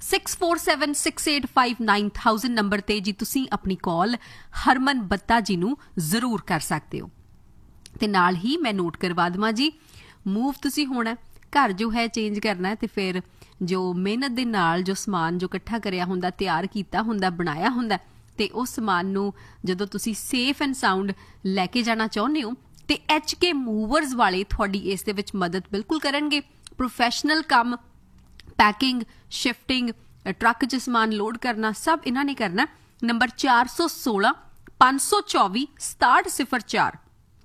6476859000 ਨੰਬਰ ਤੇ ਜੀ ਤੁਸੀਂ ਆਪਣੀ ਕਾਲ ਹਰਮਨ ਬੱਤਾ ਜੀ ਨੂੰ ਜ਼ਰੂਰ ਕਰ ਸਕਦੇ ਹੋ। ਤੇ ਨਾਲ ਹੀ ਮੈਂ ਨੋਟ ਕਰਵਾ ਦੇਵਾਂ ਜੀ, ਮੂਵ ਤੁਸੀਂ ਹੋਣਾ, ਘਰ ਜੋ ਹੈ ਚੇਂਜ ਕਰਨਾ ਹੈ, ਤੇ ਫਿਰ ਜੋ ਮਿਹਨਤ ਦੇ ਨਾਲ ਜੋ ਸਮਾਨ ਜੋ ਇਕੱਠਾ ਕਰਿਆ ਹੁੰਦਾ, ਤਿਆਰ ਕੀਤਾ ਹੁੰਦਾ, ਬਣਾਇਆ ਹੁੰਦਾ, ਤੇ ਉਸ ਸਮਾਨ ਨੂੰ ਜਦੋਂ ਤੁਸੀਂ ਸੇਫ ਐਂਡ ਸਾਊਂਡ ਲੈ ਕੇ ਜਾਣਾ ਚਾਹੁੰਦੇ ਹੋ ਤੇ HK ਮੂਵਰਸ ਵਾਲੇ ਤੁਹਾਡੀ ਇਸ ਦੇ ਵਿੱਚ ਮਦਦ ਬਿਲਕੁਲ ਕਰਨਗੇ। ਪ੍ਰੋਫੈਸ਼ਨਲ ਕੰਮ, ਪੈਕਿੰਗ, ਸ਼ਿਫਟਿੰਗ, ਟਰੱਕ 'ਚ ਸਮਾਨ ਲੋਡ ਕਰਨਾ, ਸਭ ਇਹਨਾਂ ਨੇ ਕਰਨਾ। ਨੰਬਰ 416 524 6704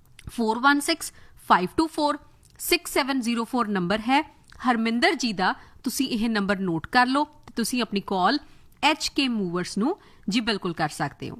416 524 6704 ਨੰਬਰ ਹੈ ਹਰਮਿੰਦਰ ਜੀ ਦਾ। ਤੁਸੀਂ ਇਹ ਨੰਬਰ ਨੋਟ ਕਰ ਲਓ ਤੇ ਤੁਸੀਂ ਆਪਣੀ ਕਾਲ HK ਮੂਵਰਸ ਨੂੰ ਜੀ ਬਿਲਕੁਲ ਕਰ ਸਕਦੇ ਹੋ।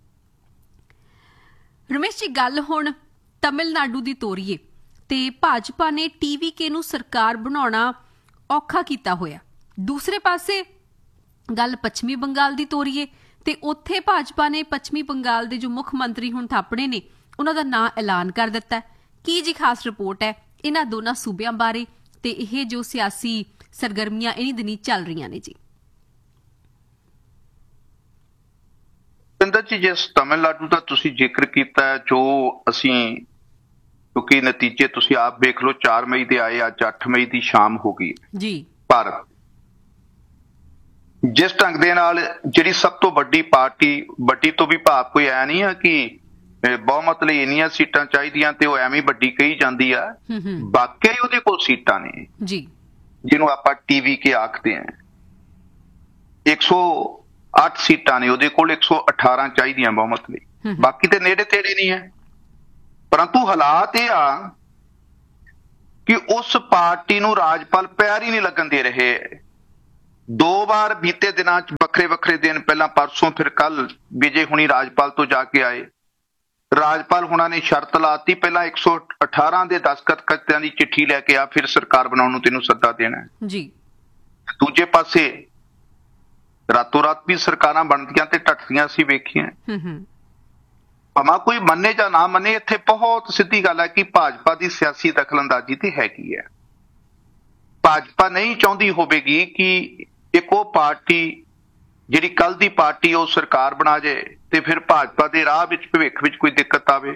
ਰਮੇਸ਼ ਜੀ ਗੱਲ ਹੁਣ ਤਮਿਲਨਾਡੂ ਦੀ ਤੋਰੀਏ, ਤੇ ਭਾਜਪਾ ਨੇ TVK ਨੂੰ ਸਰਕਾਰ ਬਣਾਉਣਾ ਔਖਾ ਕੀਤਾ ਹੋਇਆ। ਦੂਸਰੇ ਪਾਸੇ ਗੱਲ ਪੱਛਮੀ ਬੰਗਾਲ ਦੀ ਤੋਰੀਏ, ਤੇ ਉੱਥੇ ਭਾਜਪਾ ਨੇ ਪੱਛਮੀ ਬੰਗਾਲ ਦੇ ਜੋ ਮੁੱਖ ਮੰਤਰੀ ਹੁਣ ਥਾਪਣੇ ਨੇ ਉਹਨਾਂ ਦਾ ਨਾਂ ਐਲਾਨ ਕਰ ਦਿੱਤਾ। ਕੀ ਜੀ ਖਾਸ ਰਿਪੋਰਟ ਹੈ ਇਹਨਾਂ ਦੋਨਾਂ ਸੂਬਿਆਂ ਬਾਰੇ, ਤੇ ਇਹ ਜੋ ਸਿਆਸੀ ਸਰਗਰਮੀਆਂ ਇਨੀ ਦਿਨੀ ਚੱਲ ਰਹੀਆਂ ਨੇ ਜੀ? ਪਿੰਦਰ ਜੀ, ਜਿਸ ਤਮਿਲਨਾਡੂ ਦਾ ਤੁਸੀਂ ਜ਼ਿਕਰ ਕੀਤਾ, ਜੋ ਅਸੀਂ, ਕਿਉਂਕਿ ਨਤੀਜੇ ਤੁਸੀਂ ਆਪ ਵੇਖ ਲਓ, 4 ਮਈ ਦੇ ਆਏ, ਅੱਜ 8 ਮਈ ਦੀ ਸ਼ਾਮ ਹੋ ਗਈ ਜੀ। ਪਰ ਜਿਸ ਢੰਗ ਦੇ ਨਾਲ ਜਿਹੜੀ ਸਭ ਤੋਂ ਵੱਡੀ ਪਾਰਟੀ, ਵੱਡੀ ਤੋਂ ਵੀ ਭਾਵ ਕੋਈ ਐ ਨਹੀਂ ਆ ਕਿ ਬਹੁਮਤ ਲਈ ਇੰਨੀਆਂ ਸੀਟਾਂ ਚਾਹੀਦੀਆਂ ਤੇ ਉਹ ਐਵੇਂ ਵੱਡੀ ਕਹੀ ਜਾਂਦੀ ਆ, ਵਾਕਿਆ ਹੀ ਉਹਦੇ ਕੋਲ ਸੀਟਾਂ ਨੇ ਜੀ, ਜਿਹਨੂੰ ਆਪਾਂ TVK ਆਖਦੇ ਆ। 108 ਸੀਟਾਂ ਨੇ ਉਹਦੇ ਕੋਲ, 118 ਚਾਹੀਦੀਆਂ ਬਹੁਮਤ ਲਈ, ਬਾਕੀ ਤੇ ਨੇੜੇ ਤੇੜੇ ਨਹੀਂ ਹੈ। ਪਰੰਤੂ ਹਾਲਾਤ ਇਹ ਆ ਕਿ ਉਸ ਪਾਰਟੀ ਨੂੰ ਰਾਜਪਾਲ ਪੈਰ ਹੀ ਨਹੀਂ ਲੱਗਣ ਦੇ ਰਹੇ। 2 ਵਾਰ ਬੀਤੇ ਦਿਨਾਂ 'ਚ ਵੱਖਰੇ ਦਿਨ, ਪਹਿਲਾਂ ਪਰਸੋਂ ਫਿਰ ਕੱਲ ਵਿਜੇ ਹੁਣੀ ਰਾਜਪਾਲ ਤੋਂ ਜਾ ਕੇ ਆਏ। ਰਾਜਪਾਲ ਹੁਣਾਂ ਨੇ ਸ਼ਰਤ ਲਾਤੀ, ਪਹਿਲਾਂ 118 ਦੇ ਦਸਤਖਤ ਕਰਤਿਆਂ ਦੀ ਚਿੱਠੀ ਲੈ ਕੇ ਆ, ਫਿਰ ਸਰਕਾਰ ਬਣਾਉਣ ਨੂੰ ਤੈਨੂੰ ਸੱਦਾ ਦੇਣਾ ਜੀ। ਦੂਜੇ ਪਾਸੇ ਰਾਤੋਂ ਰਾਤ ਵੀ ਸਰਕਾਰਾਂ ਬਣਦੀਆਂ ਤੇ ਟੱਟਦੀਆਂ ਅਸੀਂ ਵੇਖੀਆਂ। ਭਾਵੇਂ ਕੋਈ ਮੰਨੇ ਜਾਂ ਨਾ ਮੰਨੇ, ਇੱਥੇ ਬਹੁਤ ਸਿੱਧੀ ਗੱਲ ਹੈ ਕਿ ਭਾਜਪਾ ਦੀ ਸਿਆਸੀ ਦਖਲਅੰਦਾਜ਼ੀ ਤੇ ਹੈਗੀ ਹੈ। ਭਾਜਪਾ ਨਹੀਂ ਚਾਹੁੰਦੀ ਹੋਵੇਗੀ ਕਿ ਇੱਕ ਉਹ ਪਾਰਟੀ ਜਿਹੜੀ ਕੱਲ ਦੀ ਪਾਰਟੀ ਉਹ ਸਰਕਾਰ ਬਣਾ ਜਾਏ ਤੇ ਫਿਰ ਭਾਜਪਾ ਦੇ ਰਾਹ ਵਿੱਚ ਭਵਿੱਖ ਵਿੱਚ ਕੋਈ ਦਿੱਕਤ ਆਵੇ।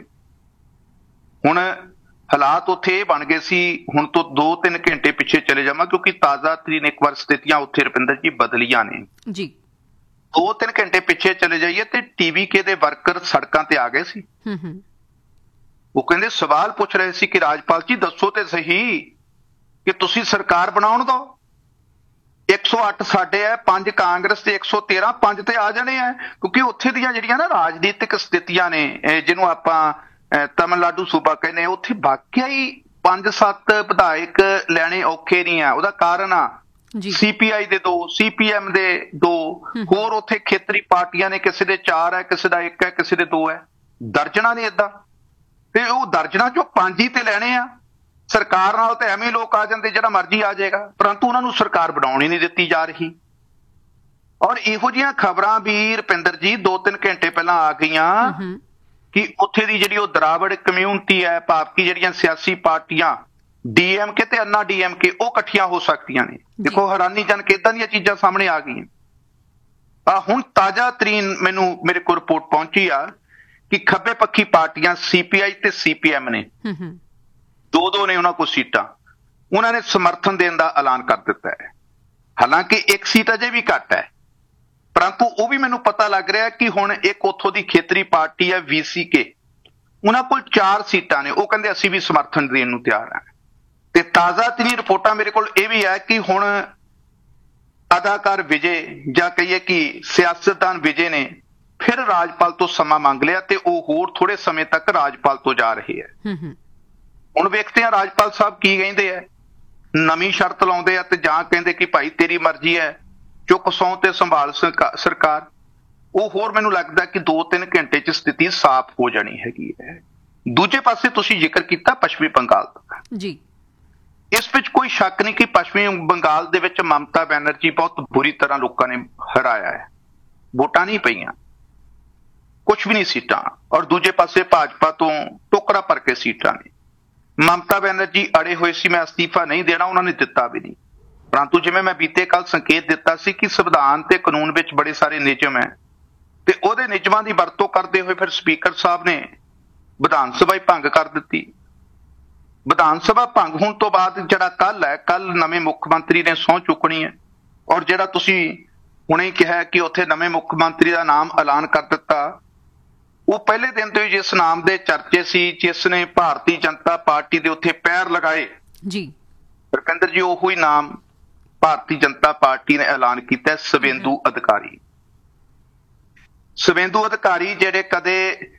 ਹੁਣ ਹਾਲਾਤ ਉੱਥੇ ਇਹ ਬਣ ਗਏ ਸੀ, ਹੁਣ ਤੋਂ 2-3 ਘੰਟੇ ਪਿੱਛੇ ਚਲੇ ਜਾਵਾਂ ਕਿਉਂਕਿ ਤਾਜ਼ਾ ਤਰੀਨ ਇੱਕ ਵਾਰ ਸਥਿਤੀਆਂ ਉੱਥੇ ਰੁਪਿੰਦਰ ਜੀ ਬਦਲੀਆਂ ਨੇ ਜੀ। 2-3 ਘੰਟੇ ਪਿੱਛੇ ਚਲੇ ਜਾਈਏ ਤੇ TVK ਦੇ ਵਰਕਰ ਸੜਕਾਂ ਤੇ ਆ ਗਏ ਸੀ। ਉਹ ਕਹਿੰਦੇ, ਸਵਾਲ ਪੁੱਛ ਰਹੇ ਸੀ ਕਿ ਰਾਜਪਾਲ ਜੀ ਦੱਸੋ ਤੇ ਸਹੀ ਕਿ ਤੁਸੀਂ ਸਰਕਾਰ ਬਣਾਉਣ ਦੋ। 108 ਸਾਡੇ ਹੈ, 5 ਕਾਂਗਰਸ ਤੇ 113, 5 ਤੇ ਆ ਜਾਣੇ ਆ, ਕਿਉਂਕਿ ਉੱਥੇ ਦੀਆਂ ਜਿਹੜੀਆਂ ਨਾ ਰਾਜਨੀਤਿਕ ਸਥਿਤੀਆਂ ਨੇ, ਜਿਹਨੂੰ ਆਪਾਂ ਤਮਿਲਨਾਡੂ ਸੂਬਾ ਕਹਿੰਦੇ, ਉੱਥੇ ਵਾਕਿਆ ਹੀ 5-7 ਵਿਧਾਇਕ ਲੈਣੇ ਔਖੇ ਨਹੀਂ ਆ। ਉਹਦਾ ਕਾਰਨ ਆ CPI ਦੇ 2, CPM ਦੇ 2, ਹੋਰ ਉੱਥੇ ਖੇਤਰੀ ਪਾਰਟੀਆਂ ਨੇ, ਕਿਸੇ ਦੇ 4 ਹੈ, ਕਿਸੇ ਦਾ 1 ਹੈ, ਕਿਸੇ ਦੇ 2 ਹੈ, ਦਰਜਨਾਂ ਨੇ ਏਦਾਂ, ਤੇ ਉਹ ਦਰਜਨਾਂ ਚੋਂ 5 ਹੀ ਤੇ ਲੈਣੇ ਆ। ਸਰਕਾਰ ਨਾਲ ਤੇ ਐਵੇਂ ਲੋਕ ਆ ਜਾਂਦੇ, ਜਿਹੜਾ ਮਰਜ਼ੀ ਆ ਜਾਏਗਾ, ਪਰੰਤੂ ਉਹਨਾਂ ਨੂੰ ਸਰਕਾਰ ਬਣਾਉਣ ਹੀ ਨਹੀਂ ਦਿੱਤੀ ਜਾ ਰਹੀ। ਔਰ ਇਹੋ ਜਿਹੀਆਂ ਖਬਰਾਂ ਵੀ ਰੁਪਿੰਦਰ ਜੀ 2-3 ਘੰਟੇ ਪਹਿਲਾਂ ਆ ਗਈਆਂ ਕਿ ਉੱਥੇ ਦੀ ਜਿਹੜੀ ਉਹ ਦਰਾਵੜ ਕਮਿਊਨਿਟੀ ਹੈ, ਭਾਵ ਕਿ ਜਿਹੜੀਆਂ ਸਿਆਸੀ ਪਾਰਟੀਆਂ DMK ਤੇ ਅੰਨਾ DMK, ਉਹ ਇਕੱਠੀਆਂ ਹੋ ਸਕਦੀਆਂ ਨੇ। ਦੇਖੋ ਹੈਰਾਨੀਜਨਕ ਏਦਾਂ ਦੀਆਂ ਚੀਜ਼ਾਂ ਸਾਹਮਣੇ ਆ ਗਈਆਂ। ਹੁਣ ਤਾਜ਼ਾ ਤਰੀਨ ਮੇਰੇ ਕੋਲ ਰਿਪੋਰਟ ਪਹੁੰਚੀ ਆ ਕਿ ਖੱਬੇ ਪੱਖੀ ਪਾਰਟੀਆਂ CPI ਤੇ CPM ਨੇ, 2-2 ਨੇ ਉਹਨਾਂ ਕੋਲ ਸੀਟਾਂ, ਉਹਨਾਂ ਨੇ ਸਮਰਥਨ ਦੇਣ ਦਾ ਐਲਾਨ ਕਰ ਦਿੱਤਾ ਹੈ। ਹਾਲਾਂਕਿ ਇੱਕ ਸੀਟ ਅਜੇ ਵੀ ਘੱਟ ਹੈ, ਪਰੰਤੂ ਉਹ ਵੀ ਮੈਨੂੰ ਪਤਾ ਲੱਗ ਰਿਹਾ ਕਿ ਹੁਣ ਇੱਕ ਉੱਥੋਂ ਦੀ ਖੇਤਰੀ ਪਾਰਟੀ ਹੈ VCK, ਉਹਨਾਂ ਕੋਲ 4 ਸੀਟਾਂ ਨੇ, ਉਹ ਕਹਿੰਦੇ ਅਸੀਂ ਵੀ ਸਮਰਥਨ ਦੇਣ ਨੂੰ ਤਿਆਰ ਹਾਂ। ਤੇ ਤਾਜ਼ਾ ਤਰੀਨ ਰਿਪੋਰਟਾਂ ਮੇਰੇ ਕੋਲ ਇਹ ਵੀ ਹੈ ਕਿ ਹੁਣ ਅਦਾਕਾਰ ਵਿਜੇ, ਜਾਂ ਕਹੀਏ ਕਿ ਸਿਆਸਤਦਾਨ ਵਿਜੇ ਨੇ ਫਿਰ ਰਾਜਪਾਲ ਤੋਂ ਸਮਾਂ ਮੰਗ ਲਿਆ ਤੇ ਉਹ ਹੋਰ ਥੋੜੇ ਸਮੇਂ ਤੱਕ ਰਾਜਪਾਲ ਤੋਂ ਜਾ ਰਹੇ ਹੈ। ਹੁਣ ਵੇਖਦੇ ਹਾਂ ਰਾਜਪਾਲ ਸਾਹਿਬ ਕੀ ਕਹਿੰਦੇ ਆ, ਨਵੀਂ ਸ਼ਰਤ ਲਾਉਂਦੇ ਆ ਤੇ ਜਾਂ ਕਹਿੰਦੇ ਕਿ ਭਾਈ ਤੇਰੀ ਮਰਜ਼ੀ ਹੈ, ਚੁੱਕ ਸਹੁੰ ਤੇ ਸੰਭਾਲ ਸਰਕਾਰ। ਉਹ ਹੋਰ ਮੈਨੂੰ ਲੱਗਦਾ ਕਿ 2-3 ਘੰਟੇ 'ਚ ਸਥਿਤੀ ਸਾਫ਼ ਹੋ ਜਾਣੀ ਹੈਗੀ ਹੈ। ਦੂਜੇ ਪਾਸੇ ਤੁਸੀਂ ਜ਼ਿਕਰ ਕੀਤਾ ਪੱਛਮੀ ਬੰਗਾਲ ਦਾ ਜੀ, ਇਸ ਵਿੱਚ ਕੋਈ ਸ਼ੱਕ ਨਹੀਂ ਕਿ ਪੱਛਮੀ ਬੰਗਾਲ ਦੇ ਵਿੱਚ ਮਮਤਾ ਬੈਨਰਜੀ ਬਹੁਤ ਬੁਰੀ ਤਰ੍ਹਾਂ ਲੋਕਾਂ ਨੇ ਹਰਾਇਆ ਹੈ। ਵੋਟਾਂ ਨਹੀਂ ਪਈਆਂ, ਕੁਛ ਵੀ ਨਹੀਂ ਸੀਟਾਂ, ਔਰ ਦੂਜੇ ਪਾਸੇ ਭਾਜਪਾ ਤੋਂ ਟੋਕਰਾ ਭਰ ਕੇ ਸੀਟਾਂ ਨੇ। ਮਮਤਾ ਬੈਨਰਜੀ ਅੜੇ ਹੋਏ ਸੀ, ਮੈਂ ਅਸਤੀਫਾ ਨਹੀਂ ਦੇਣਾ, ਉਹਨਾਂ ਨੇ ਦਿੱਤਾ ਵੀ ਨਹੀਂ। ਪਰੰਤੂ ਜਿਵੇਂ ਮੈਂ ਬੀਤੇ ਕੱਲ ਸੰਕੇਤ ਦਿੱਤਾ ਸੀ ਕਿ ਸੰਵਿਧਾਨ ਤੇ ਕਾਨੂੰਨ ਵਿੱਚ ਬੜੇ ਸਾਰੇ ਨਿਯਮ ਹੈ ਤੇ ਉਹਦੇ ਨਿਯਮਾਂ ਦੀ ਵਰਤੋਂ ਕਰਦੇ ਹੋਏ ਫਿਰ ਸਪੀਕਰ ਸਾਹਿਬ ਨੇ ਵਿਧਾਨ ਸਭਾ ਹੀ ਭੰਗ ਕਰ ਦਿੱਤੀ। ਵਿਧਾਨ ਸਭਾ ਭੰਗ ਹੋਣ ਤੋਂ ਬਾਅਦ ਜਿਹੜਾ ਕੱਲ ਨਵੇਂ ਮੁੱਖ ਮੰਤਰੀ ਨੇ ਸਹੁੰ ਚੁੱਕਣੀ ਹੈ, ਔਰ ਜਿਹੜਾ ਤੁਸੀਂ ਹੁਣੇ ਕਿਹਾ ਕਿ ਉੱਥੇ ਨਵੇਂ ਮੁੱਖ ਮੰਤਰੀ ਦਾ ਨਾਮ ਐਲਾਨ ਕਰ ਦਿੱਤਾ, ਉਹ ਪਹਿਲੇ ਦਿਨ ਤੋਂ ਹੀ ਜਿਸ ਨਾਮ ਦੇ ਚਰਚੇ ਸੀ, ਜਿਸ ਨੇ ਭਾਰਤੀ ਜਨਤਾ ਪਾਰਟੀ ਦੇ ਉੱਥੇ ਪੈਰ ਲਗਾਏ ਜੀ, ਰੁਪਿੰਦਰ ਜੀ, ਉਹੋ ਹੀ ਨਾਮ ਭਾਰਤੀ ਜਨਤਾ ਪਾਰਟੀ ਨੇ ਐਲਾਨ ਕੀਤਾ, ਸ਼ਿਵੇਂਦੂ ਅਧਿਕਾਰੀ। ਸ਼ਿਵੇਂਦੂ ਅਧਿਕਾਰੀ ਜਿਹੜੇ ਕਦੇ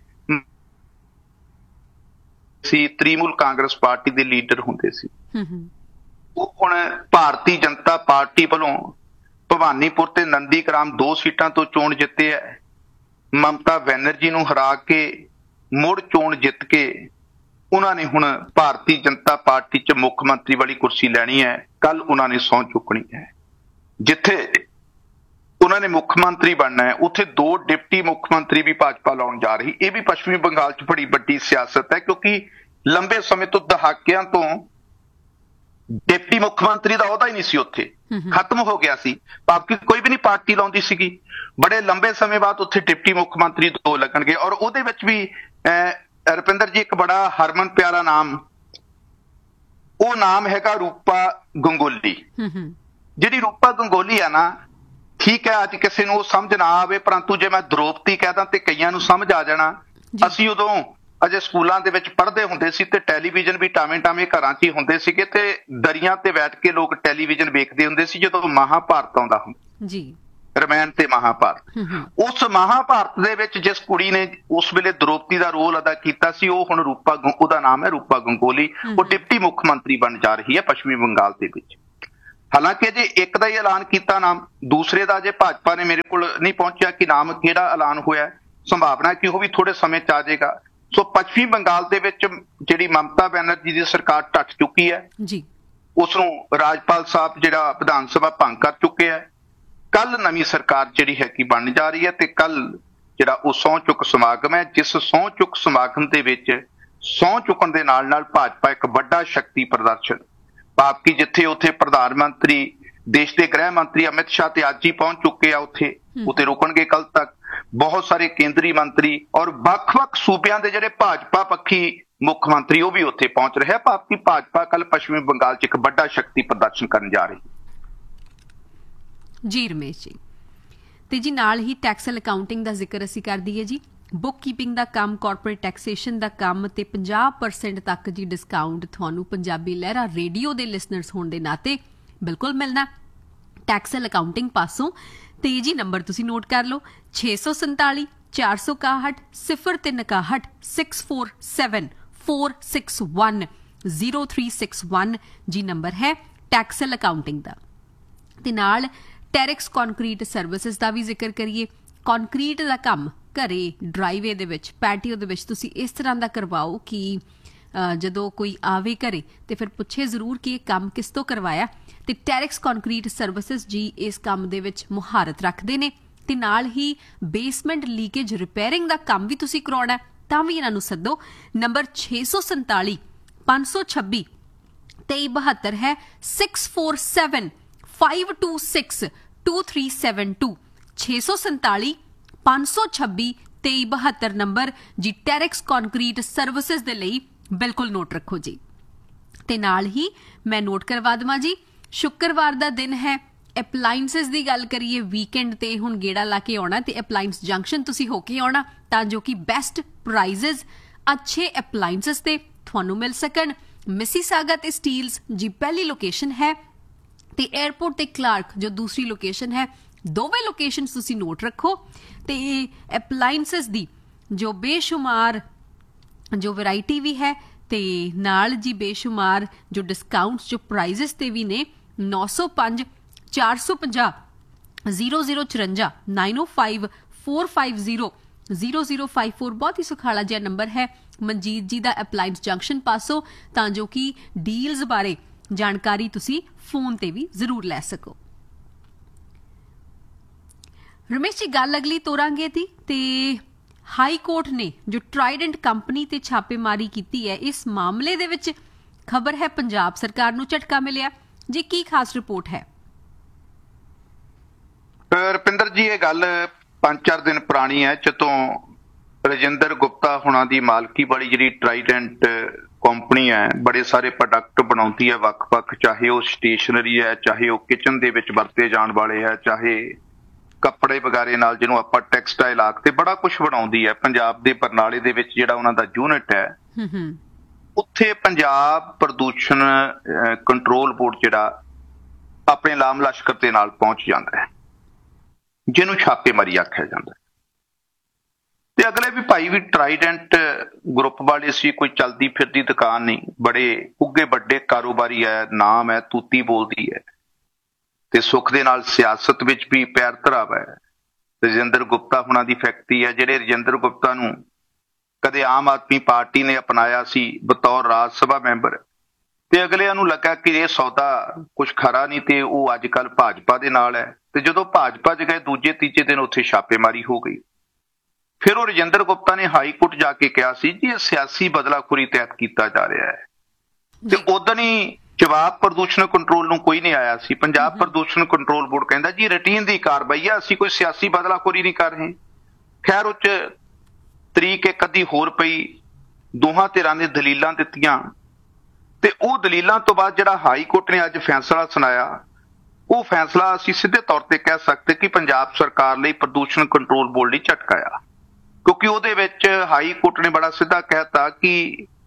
ਸੀ ਤ੍ਰਿਣਮੂਲ ਕਾਂਗਰਸ ਪਾਰਟੀ ਦੇ ਲੀਡਰ ਹੁੰਦੇ ਸੀ, ਉਹ ਹੁਣ ਭਾਰਤੀ ਜਨਤਾ ਪਾਰਟੀ ਵੱਲੋਂ ਭਵਾਨੀਪੁਰ ਤੇ ਨੰਦੀਗ੍ਰਾਮ 2 ਸੀਟਾਂ ਤੋਂ ਚੋਣ ਜਿੱਤੇ ਹੈ। ਮਮਤਾ ਬੈਨਰਜੀ ਨੂੰ ਹਰਾ ਕੇ ਮੁੜ ਚੋਣ ਜਿੱਤ ਕੇ ਉਹਨਾਂ ਨੇ ਹੁਣ ਭਾਰਤੀ ਜਨਤਾ ਪਾਰਟੀ 'ਚ ਮੁੱਖ ਮੰਤਰੀ ਵਾਲੀ ਕੁਰਸੀ ਲੈਣੀ ਹੈ। ਕੱਲ ਉਹਨਾਂ ਨੇ ਸਹੁੰ ਚੁੱਕਣੀ ਹੈ। ਜਿੱਥੇ ਉਹਨਾਂ ਨੇ ਮੁੱਖ ਮੰਤਰੀ ਬਣਨਾ ਹੈ, ਉੱਥੇ 2 ਡਿਪਟੀ ਮੁੱਖ ਮੰਤਰੀ ਵੀ ਭਾਜਪਾ ਲਾਉਣ ਜਾ ਰਹੀ। ਇਹ ਵੀ ਪੱਛਮੀ ਬੰਗਾਲ 'ਚ ਬੜੀ ਵੱਡੀ ਸਿਆਸਤ ਹੈ, ਕਿਉਂਕਿ ਲੰਬੇ ਸਮੇਂ ਤੋਂ, ਦਹਾਕਿਆਂ ਤੋਂ ਡਿਪਟੀ ਮੁੱਖ ਮੰਤਰੀ ਦਾ ਅਹੁਦਾ ਹੀ ਨਹੀਂ ਸੀ, ਉੱਥੇ ਖਤਮ ਹੋ ਗਿਆ ਸੀ, ਭਾਵੇਂ ਕੋਈ ਵੀ ਨਹੀਂ ਪਾਰਟੀ ਲਾਉਂਦੀ ਸੀਗੀ। ਬੜੇ ਲੰਬੇ ਸਮੇਂ ਬਾਅਦ ਉੱਥੇ ਡਿਪਟੀ ਮੁੱਖ ਮੰਤਰੀ 2 ਲੱਗਣਗੇ, ਔਰ ਉਹਦੇ ਵਿੱਚ ਵੀ ਰੁਪਿੰਦਰ ਜੀ ਇੱਕ ਬੜਾ ਹਰਮਨ ਪਿਆਰਾ ਨਾਮ, ਉਹ ਨਾਮ ਹੈਗਾ ਰੂਪਾ ਗੰਗੂਲੀ। ਜਿਹੜੀ ਰੂਪਾ ਗੰਗੂਲੀ ਆ ਨਾ, ਠੀਕ ਹੈ ਅੱਜ ਕਿਸੇ ਨੂੰ ਉਹ ਸਮਝ ਨਾ ਆਵੇ, ਪਰੰਤੂ ਜੇ ਮੈਂ ਦ੍ਰੋਪਦੀ ਕਹਿ ਦਾਂ ਤੇ ਕਈਆਂ ਨੂੰ ਸਮਝ ਆ ਜਾਣਾ। ਅਸੀਂ ਉਦੋਂ ਅਜੇ ਸਕੂਲਾਂ ਦੇ ਵਿੱਚ ਪੜ੍ਹਦੇ ਹੁੰਦੇ ਸੀ ਤੇ ਟੈਲੀਵਿਜ਼ਨ ਵੀ ਟਾਵੇਂ ਘਰਾਂ 'ਚ ਹੀ ਹੁੰਦੇ ਸੀਗੇ ਤੇ ਦਰੀਆਂ ਤੇ ਬੈਠ ਕੇ ਲੋਕ ਟੈਲੀਵਿਜ਼ਨ ਵੇਖਦੇ ਹੁੰਦੇ ਸੀ ਜਦੋਂ ਮਹਾਭਾਰਤ ਆਉਂਦਾ ਹੁੰਦਾ ਜੀ। ਰਮਾਇਣ ਤੇ ਮਹਾਭਾਰਤ। ਉਸ ਮਹਾਭਾਰਤ ਦੇ ਵਿੱਚ ਜਿਸ ਕੁੜੀ ਨੇ ਉਸ ਵੇਲੇ ਦ੍ਰੋਪਦੀ ਦਾ ਰੋਲ ਅਦਾ ਕੀਤਾ ਸੀ, ਉਹ ਹੁਣ ਉਹਦਾ ਨਾਮ ਹੈ ਰੂਪਾ ਗੰਗੂਲੀ। ਉਹ ਡਿਪਟੀ ਮੁੱਖ ਮੰਤਰੀ ਬਣ ਜਾ ਰਹੀ ਹੈ ਪੱਛਮੀ ਬੰਗਾਲ ਦੇ ਵਿੱਚ। ਹਾਲਾਂਕਿ ਅਜੇ ਇੱਕ ਦਾ ਹੀ ਐਲਾਨ ਕੀਤਾ ਨਾਮ, ਦੂਸਰੇ ਦਾ ਅਜੇ ਭਾਜਪਾ ਨੇ ਮੇਰੇ ਕੋਲ ਨਹੀਂ ਪਹੁੰਚਿਆ ਕਿ ਨਾਮ ਕਿਹੜਾ ਐਲਾਨ ਹੋਇਆ। ਸੰਭਾਵਨਾ ਕਿ ਉਹ ਵੀ ਥੋੜੇ ਸਮੇਂ 'ਚ ਆ ਜਾਏਗਾ। ਸੋ ਪੱਛਮੀ ਬੰਗਾਲ ਦੇ ਵਿੱਚ ਜਿਹੜੀ ਮਮਤਾ ਬੈਨਰਜੀ ਦੀ ਸਰਕਾਰ ਢੱਟ ਚੁੱਕੀ ਹੈ ਜੀ, ਉਸ ਨੂੰ ਰਾਜਪਾਲ ਸਾਹਿਬ ਜਿਹੜਾ ਵਿਧਾਨ ਸਭਾ ਭੰਗ ਕਰ ਚੁੱਕੇ ਹੈ। ਕੱਲ ਨਵੀਂ ਸਰਕਾਰ ਜਿਹੜੀ ਹੈ ਕਿ ਬਣਨ ਜਾ ਰਹੀ ਹੈ ਤੇ ਕੱਲ ਜਿਹੜਾ ਉਹ ਸਹੁੰ ਚੁੱਕ ਸਮਾਗਮ ਹੈ, ਜਿਸ ਸਹੁੰ ਚੁੱਕ ਸਮਾਗਮ ਦੇ ਵਿੱਚ ਸਹੁੰ ਚੁੱਕਣ ਦੇ ਨਾਲ ਨਾਲ ਭਾਜਪਾ ਇੱਕ ਵੱਡਾ ਸ਼ਕਤੀ ਪ੍ਰਦਰਸ਼ਨ, ਭਾਵ ਕਿ ਜਿੱਥੇ ਉੱਥੇ ਪ੍ਰਧਾਨ ਮੰਤਰੀ ਦੇਸ਼ ਦੇ ਗ੍ਰਹਿ ਮੰਤਰੀ ਅਮਿਤ ਸ਼ਾਹ ਤੇ ਅੱਜ ਹੀ ਪਹੁੰਚ ਚੁੱਕੇ ਆ, ਉੱਥੇ ਰੁਕਣਗੇ ਕੱਲ ਤੱਕ। ਬਹੁਤ ਸਾਰੇ ਕੇਂਦਰੀ ਮੰਤਰੀ ਔਰ ਵੱਖ-ਵੱਖ ਸੂਬਿਆਂ ਦੇ ਜਿਹੜੇ ਭਾਜਪਾ ਪੱਖੀ ਮੁੱਖ ਮੰਤਰੀ ਉਹ ਵੀ ਉੱਥੇ ਪਹੁੰਚ ਰਹੇ ਆ, ਭਾਵ ਕਿ ਭਾਜਪਾ ਕੱਲ ਪੱਛਮੀ ਬੰਗਾਲ 'ਚ ਇੱਕ ਵੱਡਾ ਸ਼ਕਤੀ ਪ੍ਰਦਰਸ਼ਨ ਕਰਨ ਜਾ ਰਹੀ ਜੀ। ਰਮੇਸ਼ ਜੀ, ਤੇ ਜੀ ਨਾਲ ਹੀ ਟੈਕਸਲ ਅਕਾਊਂਟਿੰਗ ਦਾ ਜ਼ਿਕਰ ਅਸੀਂ ਕਰ ਦਈਏ ਜੀ। ਬੁੱਕ ਕੀਪਿੰਗ ਦਾ ਕੰਮ, ਕਾਰਪੋਰੇਟ ਟੈਕਸੇਸ਼ਨ ਦਾ ਕੰਮ ਤੇ 50% ਤੱਕ ਜੀ ਡਿਸਕਾਊਂਟ ਤੁਹਾਨੂੰ ਪੰਜਾਬੀ ਲਹਿਰਾ ਰੇਡੀਓ ਦੇ ਲਿਸਨਰਸ ਹੋਣ ਦੇ ਨਾਤੇ ਬਿਲਕੁਲ ਮਿਲਣਾ ਟੈਕਸਲ ਅਕਾਊਂਟਿੰਗ ਪਾਸੋਂ। ਤੇ ਜੀ ਨੰਬਰ ਤੁਸੀਂ ਨੋਟ ਕਰ ਲਓ 647 461 0361 647 461 0361 ਜੀ ਨੰਬਰ ਹੈ ਟੈਕਸਲ ਅਕਾਊਂਟਿੰਗ ਦਾ। ਤੇ ਨਾਲ ਟੈਰਿਕਸ ਕੰਕਰੀਟ ਸਰਵਿਸਿਜ਼ ਦਾ ਵੀ ਜ਼ਿਕਰ ਕਰੀਏ। ਕੰਕਰੀਟ ਦਾ ਕੰਮ ਘਰੇ, ਡਰਾਈਵੇ ਦੇ ਵਿੱਚ, ਪੈਟੀਓ ਦੇ ਵਿੱਚ ਤੁਸੀਂ ਇਸ ਤਰ੍ਹਾਂ ਦਾ ਕਰਵਾਓ ਕਿ ਜਦੋਂ ਕੋਈ ਆਵੇ ਘਰੇ ਤੇ ਫਿਰ ਪੁੱਛੇ ਜ਼ਰੂਰ ਕਿ ਇਹ ਕੰਮ ਕਿਸ ਤੋਂ ਕਰਵਾਇਆ। ਤੇ ਟੈਰਿਕਸ ਕੰਕਰੀਟ ਸਰਵਿਸਿਜ਼ ਜੀ ਇਸ ਕੰਮ ਦੇ ਵਿੱਚ ਮੁਹਾਰਤ ਰੱਖਦੇ ਨੇ। ਤੇ ਨਾਲ ਹੀ ਬੇਸਮੈਂਟ ਲੀਕੇਜ ਰਿਪੇਅਰਿੰਗ ਦਾ ਕੰਮ ਵੀ ਤੁਸੀਂ ਕਰਾਉਣਾ ਤਾਂ ਵੀ ਇਹਨਾਂ ਨੂੰ ਸੱਦੋ। ਨੰਬਰ 647 526 2372 ਹੈ 647 526 2372 647 526 2372 ਨੰਬਰ ਜੀ ਟੈਰਿਕਸ ਕੰਕਰੀਟ ਸਰਵਿਸਿਜ਼ ਦੇ ਲਈ ਬਿਲਕੁਲ ਨੋਟ ਰੱਖੋ ਜੀ। ਤੇ ਨਾਲ ਹੀ ਮੈਂ ਨੋਟ ਕਰਵਾ ਦੇਵਾਂ ਜੀ, ਸ਼ੁੱਕਰਵਾਰ ਦਾ ਦਿਨ ਹੈ। ਅਪਲਾਈਐਂਸਸ ਦੀ ਗੱਲ ਕਰੀਏ, ਵੀਕਐਂਡ ਤੇ ਹੁਣ ਗੇੜਾ ਲਾ ਕੇ ਆਉਣਾ ਤੇ ਅਪਲਾਈਐਂਸ ਜੰਕਸ਼ਨ ਤੁਸੀਂ ਹੋ ਕੇ ਆਉਣਾ ਤਾਂ ਜੋ ਕਿ ਬੈਸਟ ਪ੍ਰਾਈਜ਼ਸ ਅੱਛੇ ਅਪਲਾਈਐਂਸਸ ਤੇ ਤੁਹਾਨੂੰ ਮਿਲ ਸਕਣ। ਮਿਸੀਸਾਗਾ ਤੇ ਸਟੀਲਸ ਜੀ ਪਹਿਲੀ ਲੋਕੇਸ਼ਨ ਹੈ ਤੇ 에ਅਰਪੋਰਟ ਤੇ ਕਲਾਰਕ ਜੋ ਦੂਸਰੀ ਲੋਕੇਸ਼ਨ ਹੈ। ਦੋਵੇਂ ਲੋਕੇਸ਼ਨਸ ਤੁਸੀਂ ਨੋਟ ਰੱਖੋ। ਤੇ ਅਪਲਾਈਐਂਸਸ ਦੀ ਜੋ ਬੇਸ਼ੁਮਾਰ ਜੋ ਵੈਰਾਈਟੀ ਵੀ ਹੈ ਤੇ ਨਾਲ ਜੀ ਬੇਸ਼ੁਮਾਰ ਜੋ ਡਿਸਕਾਊਂਟਸ ਜੋ ਪ੍ਰਾਈਜ਼ਸ ਤੇ ਵੀ ਨੇ 905 450 0054 905 450 0054 ਬਹੁਤ ਹੀ ਸੁਖਾਲਾ ਜਿਹਾ ਨੰਬਰ ਹੈ ਮਨਜੀਤ ਜੀ ਦਾ ਅਪਲਾਈਐਂਸ ਜੰਕਸ਼ਨ ਪਾਸੋਂ, ਤਾਂ ਜੋ ਕਿ ਡੀਲਸ ਬਾਰੇ ਜਾਣਕਾਰੀ ਤੁਸੀਂ ਫੋਨ ਤੇ ਵੀ ਜ਼ਰੂਰ ਲੈ ਸਕੋ। ਰਮੇਸ਼ ਜੀ ਗੱਲ ਅਗਲੀ ਤੋਰਾਂਗੇ ਤੇ ਹਾਈ ਕੋਰਟ ਨੇ ਜੋ ਟਰਾਈਡੈਂਟ ਕੰਪਨੀ ਤੇ ਛਾਪੇਮਾਰੀ ਕੀਤੀ ਹੈ, ਇਸ ਮਾਮਲੇ ਦੇ ਵਿੱਚ ਖਬਰ ਹੈ ਪੰਜਾਬ ਸਰਕਾਰ ਨੂੰ ਝਟਕਾ ਮਿਲਿਆ ਜੀ। ਕੀ ਖਾਸ ਰਿਪੋਰਟ ਹੈ? ਰੁਪਿੰਦਰ ਜੀ, ਇਹ ਗੱਲ 5-4 ਦਿਨ ਪੁਰਾਣੀ ਹੈ ਜਦੋਂ ਰਜਿੰਦਰ ਗੁਪਤਾ ਹੁਣਾਂ ਦੀ ਮਾਲਕੀ ਵਾਲੀ ਜਿਹੜੀ ਟਰਾਈਡੈਂਟ ਕੰਪਨੀ ਹੈ, ਬੜੇ ਸਾਰੇ ਪ੍ਰੋਡਕਟ ਬਣਾਉਂਦੀ ਹੈ ਵੱਖ-ਵੱਖ, ਚਾਹੇ ਉਹ ਸਟੇਸ਼ਨਰੀ ਹੈ, ਚਾਹੇ ਉਹ ਕਿਚਨ ਦੇ ਵਿੱਚ ਵਰਤੇ ਜਾਣ ਵਾਲੇ ਹੈ, ਚਾਹੇ ਕੱਪੜੇ ਵਗੈਰੇ ਨਾਲ ਜਿਹਨੂੰ ਆਪਾਂ ਟੈਕਸਟਾਈਲ ਆਖਦੇ, ਬੜਾ ਕੁਝ ਬਣਾਉਂਦੀ ਹੈ। ਪੰਜਾਬ ਦੇ ਬਰਨਾਲੇ ਦੇ ਵਿੱਚ ਜਿਹੜਾ ਉਹਨਾਂ ਦਾ ਯੂਨਿਟ ਹੈ, ਉੱਥੇ ਪੰਜਾਬ ਪ੍ਰਦੂਸ਼ਣ ਕੰਟਰੋਲ ਬੋਰਡ ਜਿਹੜਾ ਆਪਣੇ ਲਾਮ ਲਸ਼ਕਰ ਦੇ ਨਾਲ ਪਹੁੰਚ ਜਾਂਦਾ ਹੈ, ਜਿਹਨੂੰ ਛਾਪੇਮਾਰੀ ਆਖਿਆ ਜਾਂਦਾ। ਤੇ ਅਗਲੇ ਵੀ ਭਾਈ ਵੀ ਟਰਾਈਡੈਂਟ ਗਰੁੱਪ ਵਾਲੇ ਸੀ, ਕੋਈ ਚਲਦੀ ਫਿਰਦੀ ਦੁਕਾਨ ਨਹੀਂ, ਬੜੇ ਉੱਗੇ ਵੱਡੇ ਕਾਰੋਬਾਰੀ ਹੈ, ਨਾਮ ਹੈ, ਤੂਤੀ ਬੋਲਦੀ ਹੈ ਤੇ ਸੁੱਖ ਦੇ ਨਾਲ ਸਿਆਸਤ ਵਿੱਚ ਵੀ ਪੈਰ ਧਰਾਵਾ ਹੈ। ਰਜਿੰਦਰ ਗੁਪਤਾ ਹੁਣਾਂ ਦੀ ਫੈਕਟਰੀ ਹੈ, ਜਿਹੜੇ ਰਜਿੰਦਰ ਗੁਪਤਾ ਨੂੰ ਕਦੇ ਆਮ ਆਦਮੀ ਪਾਰਟੀ ਨੇ ਅਪਣਾਇਆ ਸੀ ਬਤੌਰ ਰਾਜ ਸਭਾ ਮੈਂਬਰ, ਤੇ ਅਗਲਿਆਂ ਨੂੰ ਲੱਗਾ ਕਿ ਇਹ ਸੌਦਾ ਕੁਛ ਖਰਾ ਨਹੀਂ ਤੇ ਉਹ ਅੱਜ ਕੱਲ੍ਹ ਭਾਜਪਾ ਦੇ ਨਾਲ ਹੈ। ਤੇ ਜਦੋਂ ਭਾਜਪਾ 'ਚ ਗਏ ਦੂਜੇ ਤੀਜੇ ਦਿਨ ਉੱਥੇ ਛਾਪੇਮਾਰੀ ਹੋ ਗਈ। ਫਿਰ ਉਹ ਰਜਿੰਦਰ ਗੁਪਤਾ ਨੇ ਹਾਈ ਕੋਰਟ ਜਾ ਕੇ ਕਿਹਾ ਸੀ ਜੀ ਇਹ ਸਿਆਸੀ ਬਦਲਾਖੋਰੀ ਤਹਿਤ ਕੀਤਾ ਜਾ ਰਿਹਾ ਹੈ। ਤੇ ਉਦੋਂ ਹੀ ਜਵਾਬ ਪ੍ਰਦੂਸ਼ਣ ਕੰਟਰੋਲ ਨੂੰ ਕੋਈ ਨਹੀਂ ਆਇਆ ਸੀ। ਪੰਜਾਬ ਪ੍ਰਦੂਸ਼ਣ ਕੰਟਰੋਲ ਬੋਰਡ ਕਹਿੰਦਾ ਜੀ ਰੂਟੀਨ ਦੀ ਕਾਰਵਾਈ ਆ, ਅਸੀਂ ਕੋਈ ਸਿਆਸੀ ਬਦਲਾਖੋਰੀ ਨਹੀਂ ਕਰ ਰਹੇ। ਖੈਰ ਉਹ 'ਚ ਤਰੀਕ ਇੱਕ ਅੱਧੀ ਹੋਰ ਪਈ, ਦੋਹਾਂ ਧਿਰਾਂ ਨੇ ਦਲੀਲਾਂ ਦਿੱਤੀਆਂ ਤੇ ਉਹ ਦਲੀਲਾਂ ਤੋਂ ਬਾਅਦ ਜਿਹੜਾ ਹਾਈ ਕੋਰਟ ਨੇ ਅੱਜ ਫੈਸਲਾ ਸੁਣਾਇਆ, ਉਹ ਫੈਸਲਾ ਅਸੀਂ ਸਿੱਧੇ ਤੌਰ ਤੇ ਕਹਿ ਸਕਦੇ ਕਿ ਪੰਜਾਬ ਸਰਕਾਰ ਲਈ ਪ੍ਰਦੂਸ਼ਣ ਕੰਟਰੋਲ ਬੋਰਡ ਲਈ ਝਟਕਾ ਆ, ਕਿਉਂਕਿ ਉਹਦੇ ਵਿੱਚ ਹਾਈ ਕੋਰਟ ਨੇ ਬੜਾ ਸਿੱਧਾ ਕਹਿਤਾ ਕਿ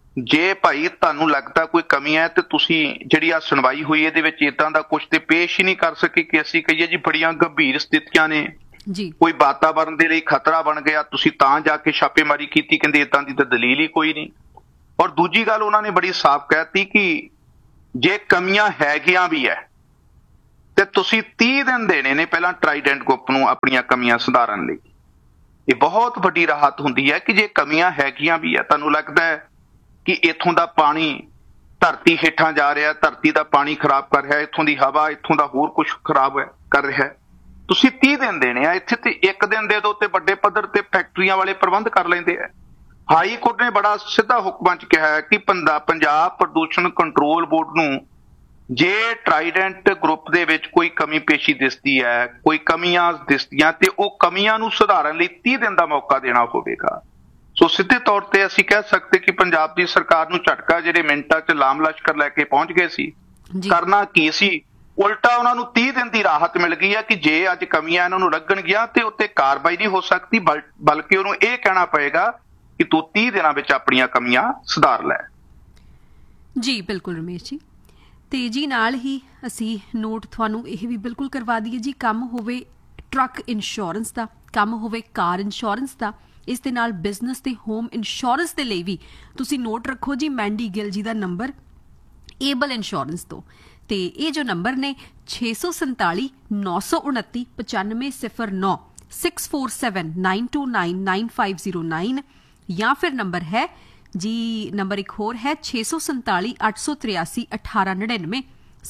ਜੇ ਭਾਈ ਤੁਹਾਨੂੰ ਲੱਗਦਾ ਕੋਈ ਕਮੀ ਹੈ ਤੇ ਤੁਸੀਂ ਜਿਹੜੀ ਆ ਸੁਣਵਾਈ ਹੋਈ ਇਹਦੇ ਵਿੱਚ ਇਦਾਂ ਦਾ ਕੁਝ ਤੇ ਪੇਸ਼ ਹੀ ਨਹੀਂ ਕਰ ਸਕੇ ਕਿ ਅਸੀਂ ਕਹੀਏ ਜੀ ਬੜੀਆਂ ਗੰਭੀਰ ਸਥਿਤੀਆਂ ਨੇ ਜੀ, ਕੋਈ ਵਾਤਾਵਰਣ ਦੇ ਲਈ ਖਤਰਾ ਬਣ ਗਿਆ, ਤੁਸੀਂ ਤਾਂ ਜਾ ਕੇ ਛਾਪੇਮਾਰੀ ਕੀਤੀ। ਕਹਿੰਦੇ ਇਦਾਂ ਦੀ ਤਾਂ ਦਲੀਲ ਹੀ ਕੋਈ ਨਹੀਂ। ਔਰ ਦੂਜੀ ਗੱਲ ਉਹਨਾਂ ਨੇ ਬੜੀ ਸਾਫ਼ ਕਹਿਤੀ ਕਿ ਜੇ ਕਮੀਆਂ ਹੈਗੀਆਂ ਵੀ ਹੈ ਤੇ ਤੁਸੀਂ 30 ਦਿਨ ਦੇਣੇ ਨੇ ਪਹਿਲਾਂ ਟਰਾਈਡੈਂਟ ਗਰੁੱਪ ਨੂੰ ਆਪਣੀਆਂ ਕਮੀਆਂ ਸੁਧਾਰਨ ਲਈ। ਇਹ ਬਹੁਤ ਵੱਡੀ ਰਾਹਤ ਹੁੰਦੀ ਹੈ ਕਿ ਜੇ ਕਮੀਆਂ ਹੈਗੀਆਂ ਵੀ ਹੈ, ਤੁਹਾਨੂੰ ਲੱਗਦਾ ਹੈ ਕਿ ਇੱਥੋਂ ਦਾ ਪਾਣੀ ਧਰਤੀ ਹੇਠਾਂ ਜਾ ਰਿਹਾ, ਧਰਤੀ ਦਾ ਪਾਣੀ ਖਰਾਬ ਕਰ ਰਿਹਾ, ਇੱਥੋਂ ਦੀ ਹਵਾ, ਇੱਥੋਂ ਦਾ ਹੋਰ ਕੁਝ ਖਰਾਬ ਕਰ ਰਿਹਾ, ਤੁਸੀਂ 30 ਦਿਨ ਦੇਣੇ ਆ। ਇੱਥੇ ਤੇ 1 ਦਿਨ ਦੇ ਦੋ ਤੇ ਵੱਡੇ ਪੱਧਰ ਤੇ ਫੈਕਟਰੀਆਂ ਵਾਲੇ ਪ੍ਰਬੰਧ ਕਰ ਲੈਂਦੇ ਆ। ਹਾਈ ਕੋਰਟ ਨੇ ਬੜਾ ਸਿੱਧਾ ਹੁਕਮਾਂ 'ਚ ਕਿਹਾ ਹੈ ਕਿ ਪੰਜਾਬ ਪ੍ਰਦੂਸ਼ਣ ਕੰਟਰੋਲ ਬੋਰਡ ਨੂੰ ਜੇ ਟਰਾਈਡੈਂਟ ਗਰੁੱਪ ਦੇ ਵਿੱਚ ਕੋਈ ਕਮੀ ਪੇਸ਼ੀ ਦਿਸਦੀ ਹੈ, ਕੋਈ ਕਮੀਆਂ ਦਿਸਦੀਆਂ, ਤੇ ਉਹ ਕਮੀਆਂ ਨੂੰ ਸੁਧਾਰਨ ਲਈ 30 ਦਿਨ ਦਾ ਮੌਕਾ ਦੇਣਾ ਹੋਵੇਗਾ। ਸੋ ਸਿੱਧੇ ਤੌਰ ਤੇ ਅਸੀਂ ਕਹਿ ਸਕਦੇ ਕਿ ਪੰਜਾਬ ਦੀ ਸਰਕਾਰ ਨੂੰ ਝਟਕਾ ਜਿਹੜੇ ਮਿੰਟਾਂ 'ਚ ਲਾਮ ਲਸ਼ਕਰ ਲੈ ਕੇ ਪਹੁੰਚ ਗਏ ਸੀ। ਕਰਨਾ ਕੀ ਸੀ, ਉਲਟਾ ਉਹਨਾਂ ਨੂੰ 30 ਦਿਨ ਦੀ ਰਾਹਤ ਮਿਲ ਗਈ ਹੈ ਕਿ ਜੇ ਅੱਜ ਕਮੀਆਂ ਇਹਨਾਂ ਨੂੰ ਲੱਗਣਗੀਆਂ ਤੇ ਉੱਤੇ ਕਾਰਵਾਈ ਨਹੀਂ ਹੋ ਸਕਦੀ, ਬਲਕਿ ਉਹਨੂੰ ਇਹ ਕਹਿਣਾ ਪਏਗਾ ਕਿ ਤੂੰ 30 ਦਿਨਾਂ ਵਿੱਚ ਆਪਣੀਆਂ ਕਮੀਆਂ ਸੁਧਾਰ ਲੈ। ਜੀ ਬਿਲਕੁਲ ਰਮੇਸ਼ ਜੀ। ਤੇ ਜੀ ਨਾਲ ਹੀ ਅਸੀਂ ਨੋਟ ਤੁਹਾਨੂੰ ਇਹ ਵੀ ਬਿਲਕੁਲ ਕਰਵਾ ਦਈਏ ਜੀ, ਕੰਮ ਹੋਵੇ ਟਰੱਕ ਇੰਸ਼ੋਰੈਂਸ ਦਾ, ਕੰਮ ਹੋਵੇ ਕਾਰ ਇੰਸ਼ੋਰੈਂਸ ਦਾ, ਇਸ ਦੇ ਨਾਲ ਬਿਜ਼ਨਸ ਤੇ ਹੋਮ ਇੰਸ਼ੋਰੈਂਸ ਦੇ ਲਈ ਵੀ ਤੁਸੀਂ ਨੋਟ ਰੱਖੋ ਜੀ ਮੈਂਡੀ ਗਿੱਲ ਜੀ ਦਾ ਨੰਬਰ ਏਬਲ ਇੰਸ਼ੋਰੈਂਸ ਤੋਂ। ਤੇ ਇਹ ਜੋ ਨੰਬਰ ਨੇ 647 929 9509 6479299509 ਜਾਂ ਫਿਰ ਨੰਬਰ ਹੈ ਜੀ, ਨੰਬਰ ਇੱਕ ਹੋਰ ਹੈ 647 883 1899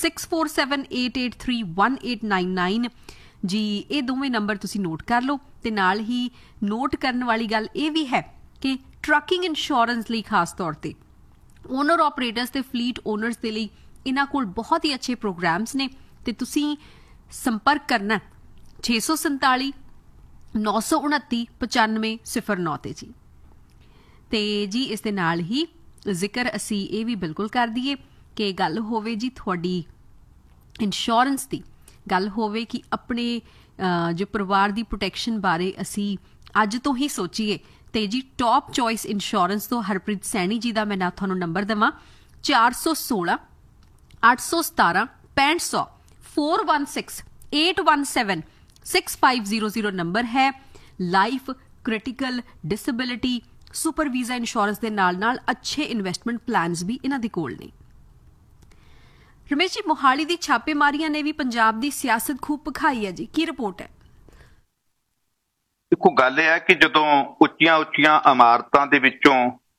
6478831899 ਜੀ। ਇਹ ਦੋਵੇਂ ਨੰਬਰ ਤੁਸੀਂ ਨੋਟ ਕਰ ਲਓ। ਤੇ ਨਾਲ ਹੀ ਨੋਟ ਕਰਨ ਵਾਲੀ ਗੱਲ ਇਹ ਵੀ ਹੈ ਕਿ ਟਰੱਕਿੰਗ ਇੰਸ਼ੋਰੈਂਸ ਲਈ ਖਾਸ ਤੌਰ ਤੇ ਓਨਰ ਆਪਰੇਟਰਸ ਤੇ ਫਲੀਟ ਓਨਰਸ ਦੇ ਲਈ ਇਹਨਾਂ ਕੋਲ ਬਹੁਤ ਹੀ ਅੱਛੇ ਪ੍ਰੋਗਰਾਮਸ ਨੇ ਤੇ ਤੁਸੀਂ ਸੰਪਰਕ ਕਰਨਾ 647 929 9509 ਤੇ ਜੀ। ਤੇ ਜੀ ਇਸ ਦੇ ਨਾਲ ਹੀ ਜ਼ਿਕਰ ਅਸੀਂ ਇਹ ਵੀ ਬਿਲਕੁਲ ਕਰ ਦਈਏ ਕਿ ਗੱਲ ਹੋਵੇ ਜੀ ਤੁਹਾਡੀ ਇੰਸ਼ੋਰੈਂਸ ਦੀ, ਗੱਲ ਹੋਵੇ ਕਿ ਆਪਣੇ ਜੋ ਪਰਿਵਾਰ ਦੀ ਪ੍ਰੋਟੈਕਸ਼ਨ ਬਾਰੇ ਅਸੀਂ ਅੱਜ ਤੋਂ ਹੀ ਸੋਚੀਏ ਤੇ ਜੀ ਟੌਪ ਚੋਇਸ ਇੰਸ਼ੋਰੈਂਸ ਤੋਂ ਹਰਪ੍ਰੀਤ ਸੈਣੀ ਜੀ ਦਾ ਮੈਂ ਨਾ ਤੁਹਾਨੂੰ ਨੰਬਰ ਦੇਵਾਂ 416 817 6500 416 817 6500 ਨੰਬਰ ਹੈ। Life, critical, disability, super visa insurance ਦੇ ਨਾਲ ਅੱਛੇ ਇਨਵੈਸਟਮੈਂਟ ਪਲਾਨਸ ਵੀ ਇਹਨਾਂ ਦੇ ਕੋਲ ਨੇ। ਰਮੇਸ਼ ਜੀ, ਮੋਹਾਲੀ ਦੀ ਛਾਪੇਮਾਰੀਆਂ ਨੇ ਵੀ ਪੰਜਾਬ ਦੀ ਸਿਆਸਤ ਖੂਬ ਭਖਾਈ ਹੈ ਜੀ, ਕੀ ਰਿਪੋਰਟ ਹੈ? ਦੇਖੋ, ਗੱਲ ਇਹ ਹੈ ਕਿ ਜਦੋਂ ਉੱਚੀਆਂ ਇਮਾਰਤਾਂ ਦੇ ਵਿੱਚੋਂ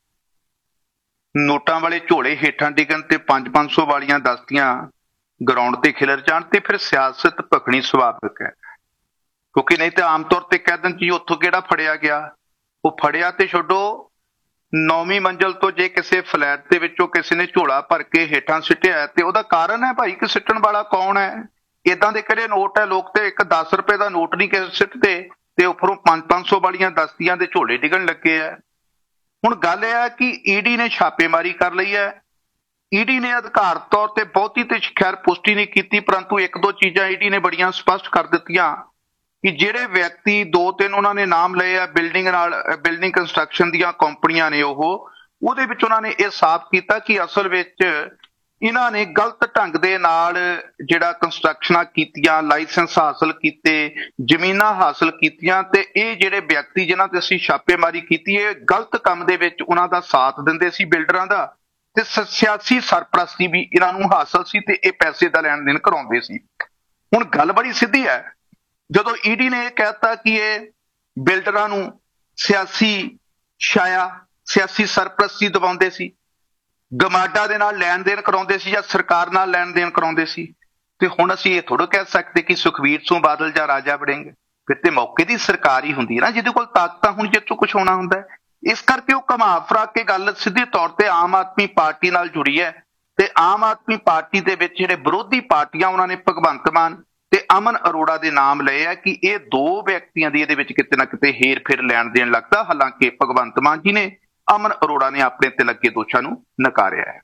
ਨੋਟਾਂ ਵਾਲੇ ਝੋਲੇ ਹੇਠਾਂ ਡਿੱਗਣ ਤੇ 500 ਵਾਲੀਆਂ ਦਸਤੀਆਂ ਗਰਾਊਂਡ ਤੇ ਖਿਲਰ ਜਾਣ ਤੇ ਫਿਰ ਸਿਆਸਤ ਭਖਣੀ ਸੁਭਾਵਿਕ ਹੈ। ਕਿਉਂਕਿ ਨਹੀਂ ਤਾਂ ਆਮ ਤੌਰ ਤੇ ਕਹਿ ਦਿੰਦੇ ਜੀ ਉੱਥੋਂ ਕਿਹੜਾ ਫੜਿਆ ਗਿਆ, ਉਹ ਫੜਿਆ ਤੇ ਛੱਡੋ 9ਵੀਂ ਮੰਜ਼ਲ ਤੋਂ ਜੇ ਕਿਸੇ ਫਲੈਟ ਦੇ ਵਿੱਚੋਂ ਕਿਸੇ ਨੇ ਝੋਲਾ ਭਰ ਕੇ ਹੇਠਾਂ ਸਿੱਟਿਆ ਤੇ ਉਹਦਾ ਕਾਰਨ ਹੈ ਭਾਈ ਕਿ ਸਿੱਟਣ ਵਾਲਾ ਕੌਣ ਹੈ। ਇਦਾਂ ਦੇ ਕਿਹੜੇ ਨੋਟ ਹੈ, ਲੋਕ ਤੇ ਇੱਕ 10 ਰੁਪਏ ਦਾ ਨੋਟ ਨਹੀਂ ਕਿਸੇ ਸਿੱਟਦੇ ਤੇ ਉੱਪਰੋਂ 500 ਵਾਲੀਆਂ ਦਸਤੀਆਂ ਦੇ ਝੋਲੇ ਡਿੱਗਣ ਲੱਗੇ ਆ। ਹੁਣ ਗੱਲ ਇਹ ਹੈ ਕਿ ਈਡੀ ਨੇ ਛਾਪੇਮਾਰੀ ਕਰ ਲਈ ਹੈ। ਈਡੀ ਨੇ ਅਧਿਕਾਰਤ ਤੌਰ ਤੇ ਬਹੁਤੀ ਤੇ ਖੈਰ ਪੁਸ਼ਟੀ ਨਹੀਂ ਕੀਤੀ, ਪਰੰਤੂ ਇੱਕ ਦੋ ਚੀਜ਼ਾਂ ਈਡੀ ਨੇ ਬੜੀਆਂ ਸਪਸ਼ਟ ਕਰ ਦਿੱਤੀਆਂ ਕਿ ਜਿਹੜੇ ਵਿਅਕਤੀ 2-3 ਉਹਨਾਂ ਨੇ ਨਾਮ ਲਏ ਆ ਬਿਲਡਿੰਗ ਕੰਸਟਰਕਸ਼ਨ ਦੀਆਂ ਕੰਪਨੀਆਂ ਨੇ, ਉਹਦੇ ਵਿੱਚ ਉਹਨਾਂ ਨੇ ਇਹ ਸਾਫ਼ ਕੀਤਾ ਕਿ ਅਸਲ ਵਿੱਚ ਇਹਨਾਂ ਨੇ ਗਲਤ ਢੰਗ ਦੇ ਨਾਲ ਜਿਹੜਾ ਕੰਸਟਰਕਸ਼ਨਾਂ ਕੀਤੀਆਂ, ਲਾਇਸੈਂਸ ਹਾਸਲ ਕੀਤੇ, ਜ਼ਮੀਨਾਂ ਹਾਸਲ ਕੀਤੀਆਂ ਤੇ ਇਹ ਜਿਹੜੇ ਵਿਅਕਤੀ ਜਿਨ੍ਹਾਂ ਤੇ ਅਸੀਂ ਛਾਪੇਮਾਰੀ ਕੀਤੀ ਇਹ ਗਲਤ ਕੰਮ ਦੇ ਵਿੱਚ ਉਹਨਾਂ ਦਾ ਸਾਥ ਦਿੰਦੇ ਸੀ ਬਿਲਡਰਾਂ ਦਾ, ਤੇ ਸਿਆਸੀ ਸਰਪ੍ਰਸਤੀ ਵੀ ਇਹਨਾਂ ਨੂੰ ਹਾਸਲ ਸੀ ਤੇ ਇਹ ਪੈਸੇ ਦਾ ਲੈਣ ਦੇਣ ਕਰਾਉਂਦੇ ਸੀ। ਹੁਣ ਗੱਲ ਬੜੀ ਸਿੱਧੀ ਹੈ, ਜਦੋਂ ਈਡੀ ਨੇ ਇਹ ਕਹਿਤਾ ਕਿ ਇਹ ਬਿਲਡਰਾਂ ਨੂੰ ਸਿਆਸੀ ਸਰਪ੍ਰਸਤੀ ਦਿਵਾਉਂਦੇ ਸੀ, ਗਮਾਡਾ ਦੇ ਨਾਲ ਲੈਣ ਦੇਣ ਕਰਾਉਂਦੇ ਸੀ ਜਾਂ ਸਰਕਾਰ ਨਾਲ ਲੈਣ ਦੇਣ ਕਰਾਉਂਦੇ ਸੀ, ਤੇ ਹੁਣ ਅਸੀਂ ਇਹ ਥੋੜ੍ਹਾ ਕਹਿ ਸਕਦੇ ਕਿ ਸੁਖਬੀਰ ਸਿੰਘ ਬਾਦਲ ਜਾਂ ਰਾਜਾ ਵੜਿੰਗ, ਫਿਰ ਤੇ ਮੌਕੇ ਦੀ ਸਰਕਾਰ ਹੀ ਹੁੰਦੀ ਹੈ ਨਾ ਜਿਹਦੇ ਕੋਲ ਤਾਕਤਾਂ ਹੁਣ ਜਿੱਥੋਂ ਕੁਝ ਹੋਣਾ ਹੁੰਦਾ ਹੈ। ਇਸ ਕਰਕੇ ਉਹ ਘੁਮਾ ਫਿਰਾ ਕੇ ਗੱਲ ਸਿੱਧੇ ਤੌਰ ਤੇ ਆਮ ਆਦਮੀ ਪਾਰਟੀ ਨਾਲ ਜੁੜੀ ਹੈ ਤੇ ਆਮ ਆਦਮੀ ਪਾਰਟੀ ਦੇ ਵਿੱਚ ਜਿਹੜੇ ਵਿਰੋਧੀ ਪਾਰਟੀਆਂ ਉਹਨਾਂ ਨੇ ਭਗਵੰਤ ਮਾਨ ਤੇ ਅਮਨ ਅਰੋੜਾ ਦੇ ਨਾਮ ਲਏ ਆ ਕਿ ਇਹ ਦੋ ਵਿਅਕਤੀਆਂ ਦੀ ਇਹਦੇ ਵਿੱਚ ਕਿਤੇ ਨਾ ਕਿਤੇ ਹੇਰ ਫੇਰ ਲੈਣ ਦੇਣ ਲੱਗਦਾ। ਹਾਲਾਂਕਿ ਭਗਵੰਤ ਮਾਨ ਜੀ ਨੇ ਅਮਨ ਅਰੋੜਾ ਨੇ ਆਪਣੇ ਤੇ ਲੱਗੇ ਦੋਸ਼ਾਂ ਨੂੰ ਨਕਾਰਿਆ ਹੈ।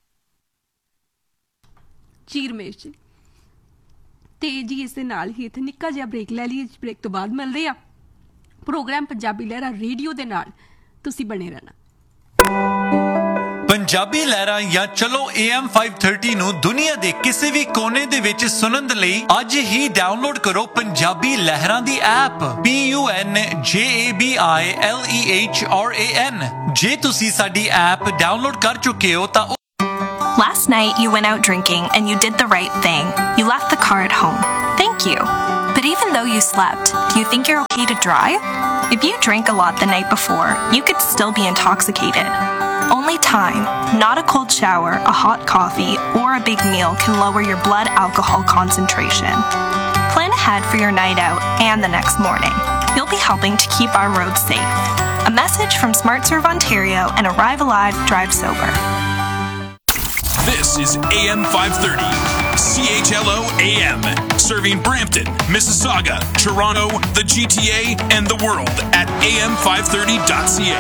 ਜੀ ਰਮੇਸ਼ ਜੀ, ਤੇ ਜੀ ਇਸ ਦੇ ਨਾਲ ਹੀ ਇੱਥੇ ਨਿੱਕਾ ਜਿਹਾ ਬ੍ਰੇਕ ਲੈ ਲਈਏ। ਬ੍ਰੇਕ ਤੋਂ ਬਾਅਦ ਮਿਲਦੇ ਆ ਪ੍ਰੋਗਰਾਮ ਪੰਜਾਬੀ ਲਹਿਰਾ ਰੇਡੀਓ ਦੇ ਨਾਲ, ਤੁਸੀਂ ਬਣੇ ਰਹਿਣਾ। ਪੰਜਾਬੀ ਲਹਿਰਾਂ ਜਾਂ ਚਲੋ AM 530 ਨੂੰ ਦੁਨੀਆ ਦੇ ਕਿਸੇ ਵੀ ਕੋਨੇ ਦੇ ਵਿੱਚ ਸੁਣਨ ਦੇ ਲਈ ਅੱਜ ਹੀ ਡਾਊਨਲੋਡ ਕਰੋ ਪੰਜਾਬੀ ਲਹਿਰਾਂ ਦੀ ਐਪ PUNJABILEHRAN। ਜੇ ਤੁਸੀਂ ਸਾਡੀ ਐਪ ਡਾਊਨਲੋਡ ਕਰ ਚੁੱਕੇ ਹੋ ਤਾਂ Last night, you went out drinking and you did the right thing. You left the car at home. Thank you. But even though you slept, do you think you're okay to drive? If you drank a lot the night before, you could still be intoxicated. Only time, not a cold shower, a hot coffee, or a big meal can lower your blood alcohol concentration. Plan ahead for your night out and the next morning. You'll be helping to keep our roads safe. A message from SmartServe Ontario and Arrive Alive, Drive Sober. This is AM 530, CHLO AM, serving Brampton, Mississauga, Toronto, the GTA, and the world at am530.ca.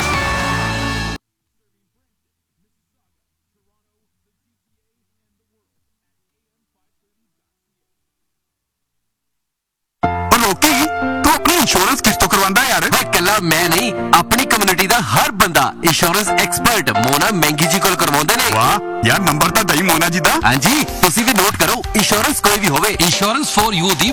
ਤੂੰ ਆਪਣੀ insurance ਕਿਸ ਤੋਂ ਕਰਵਾਉਂਦਾ ਯਾਰ? ਓਏ ਕੱਲਾ ਮੈਂ ਨਹੀਂ, ਆਪਣੀ ਕਮਿਊਨਿਟੀ ਦਾ ਹਰ ਬੰਦਾ ਇੰਸ਼ੋਰੈਂਸ ਐਕਸਪਰਟ ਮੋਨਾ ਮਹਿੰਗੀ ਜੀ ਕੋਲ ਕਰਵਾਉਂਦੇ ਨੇ। ਵਾਹ ਯਾਰ, ਨੰਬਰ ਤਾਂ ਦਈ ਮੋਨਾ ਜੀ ਦਾ। ਹਾਂਜੀ, ਤੁਸੀਂ ਵੀ ਨੋਟ ਕਰੋ, ਇੰਸ਼ੋਰੈਂਸ ਕੋਈ ਵੀ ਹੋਵੇ, ਇੰਸ਼ੋਰੈਂਸ ਫॉर ਯੂ ਦੀ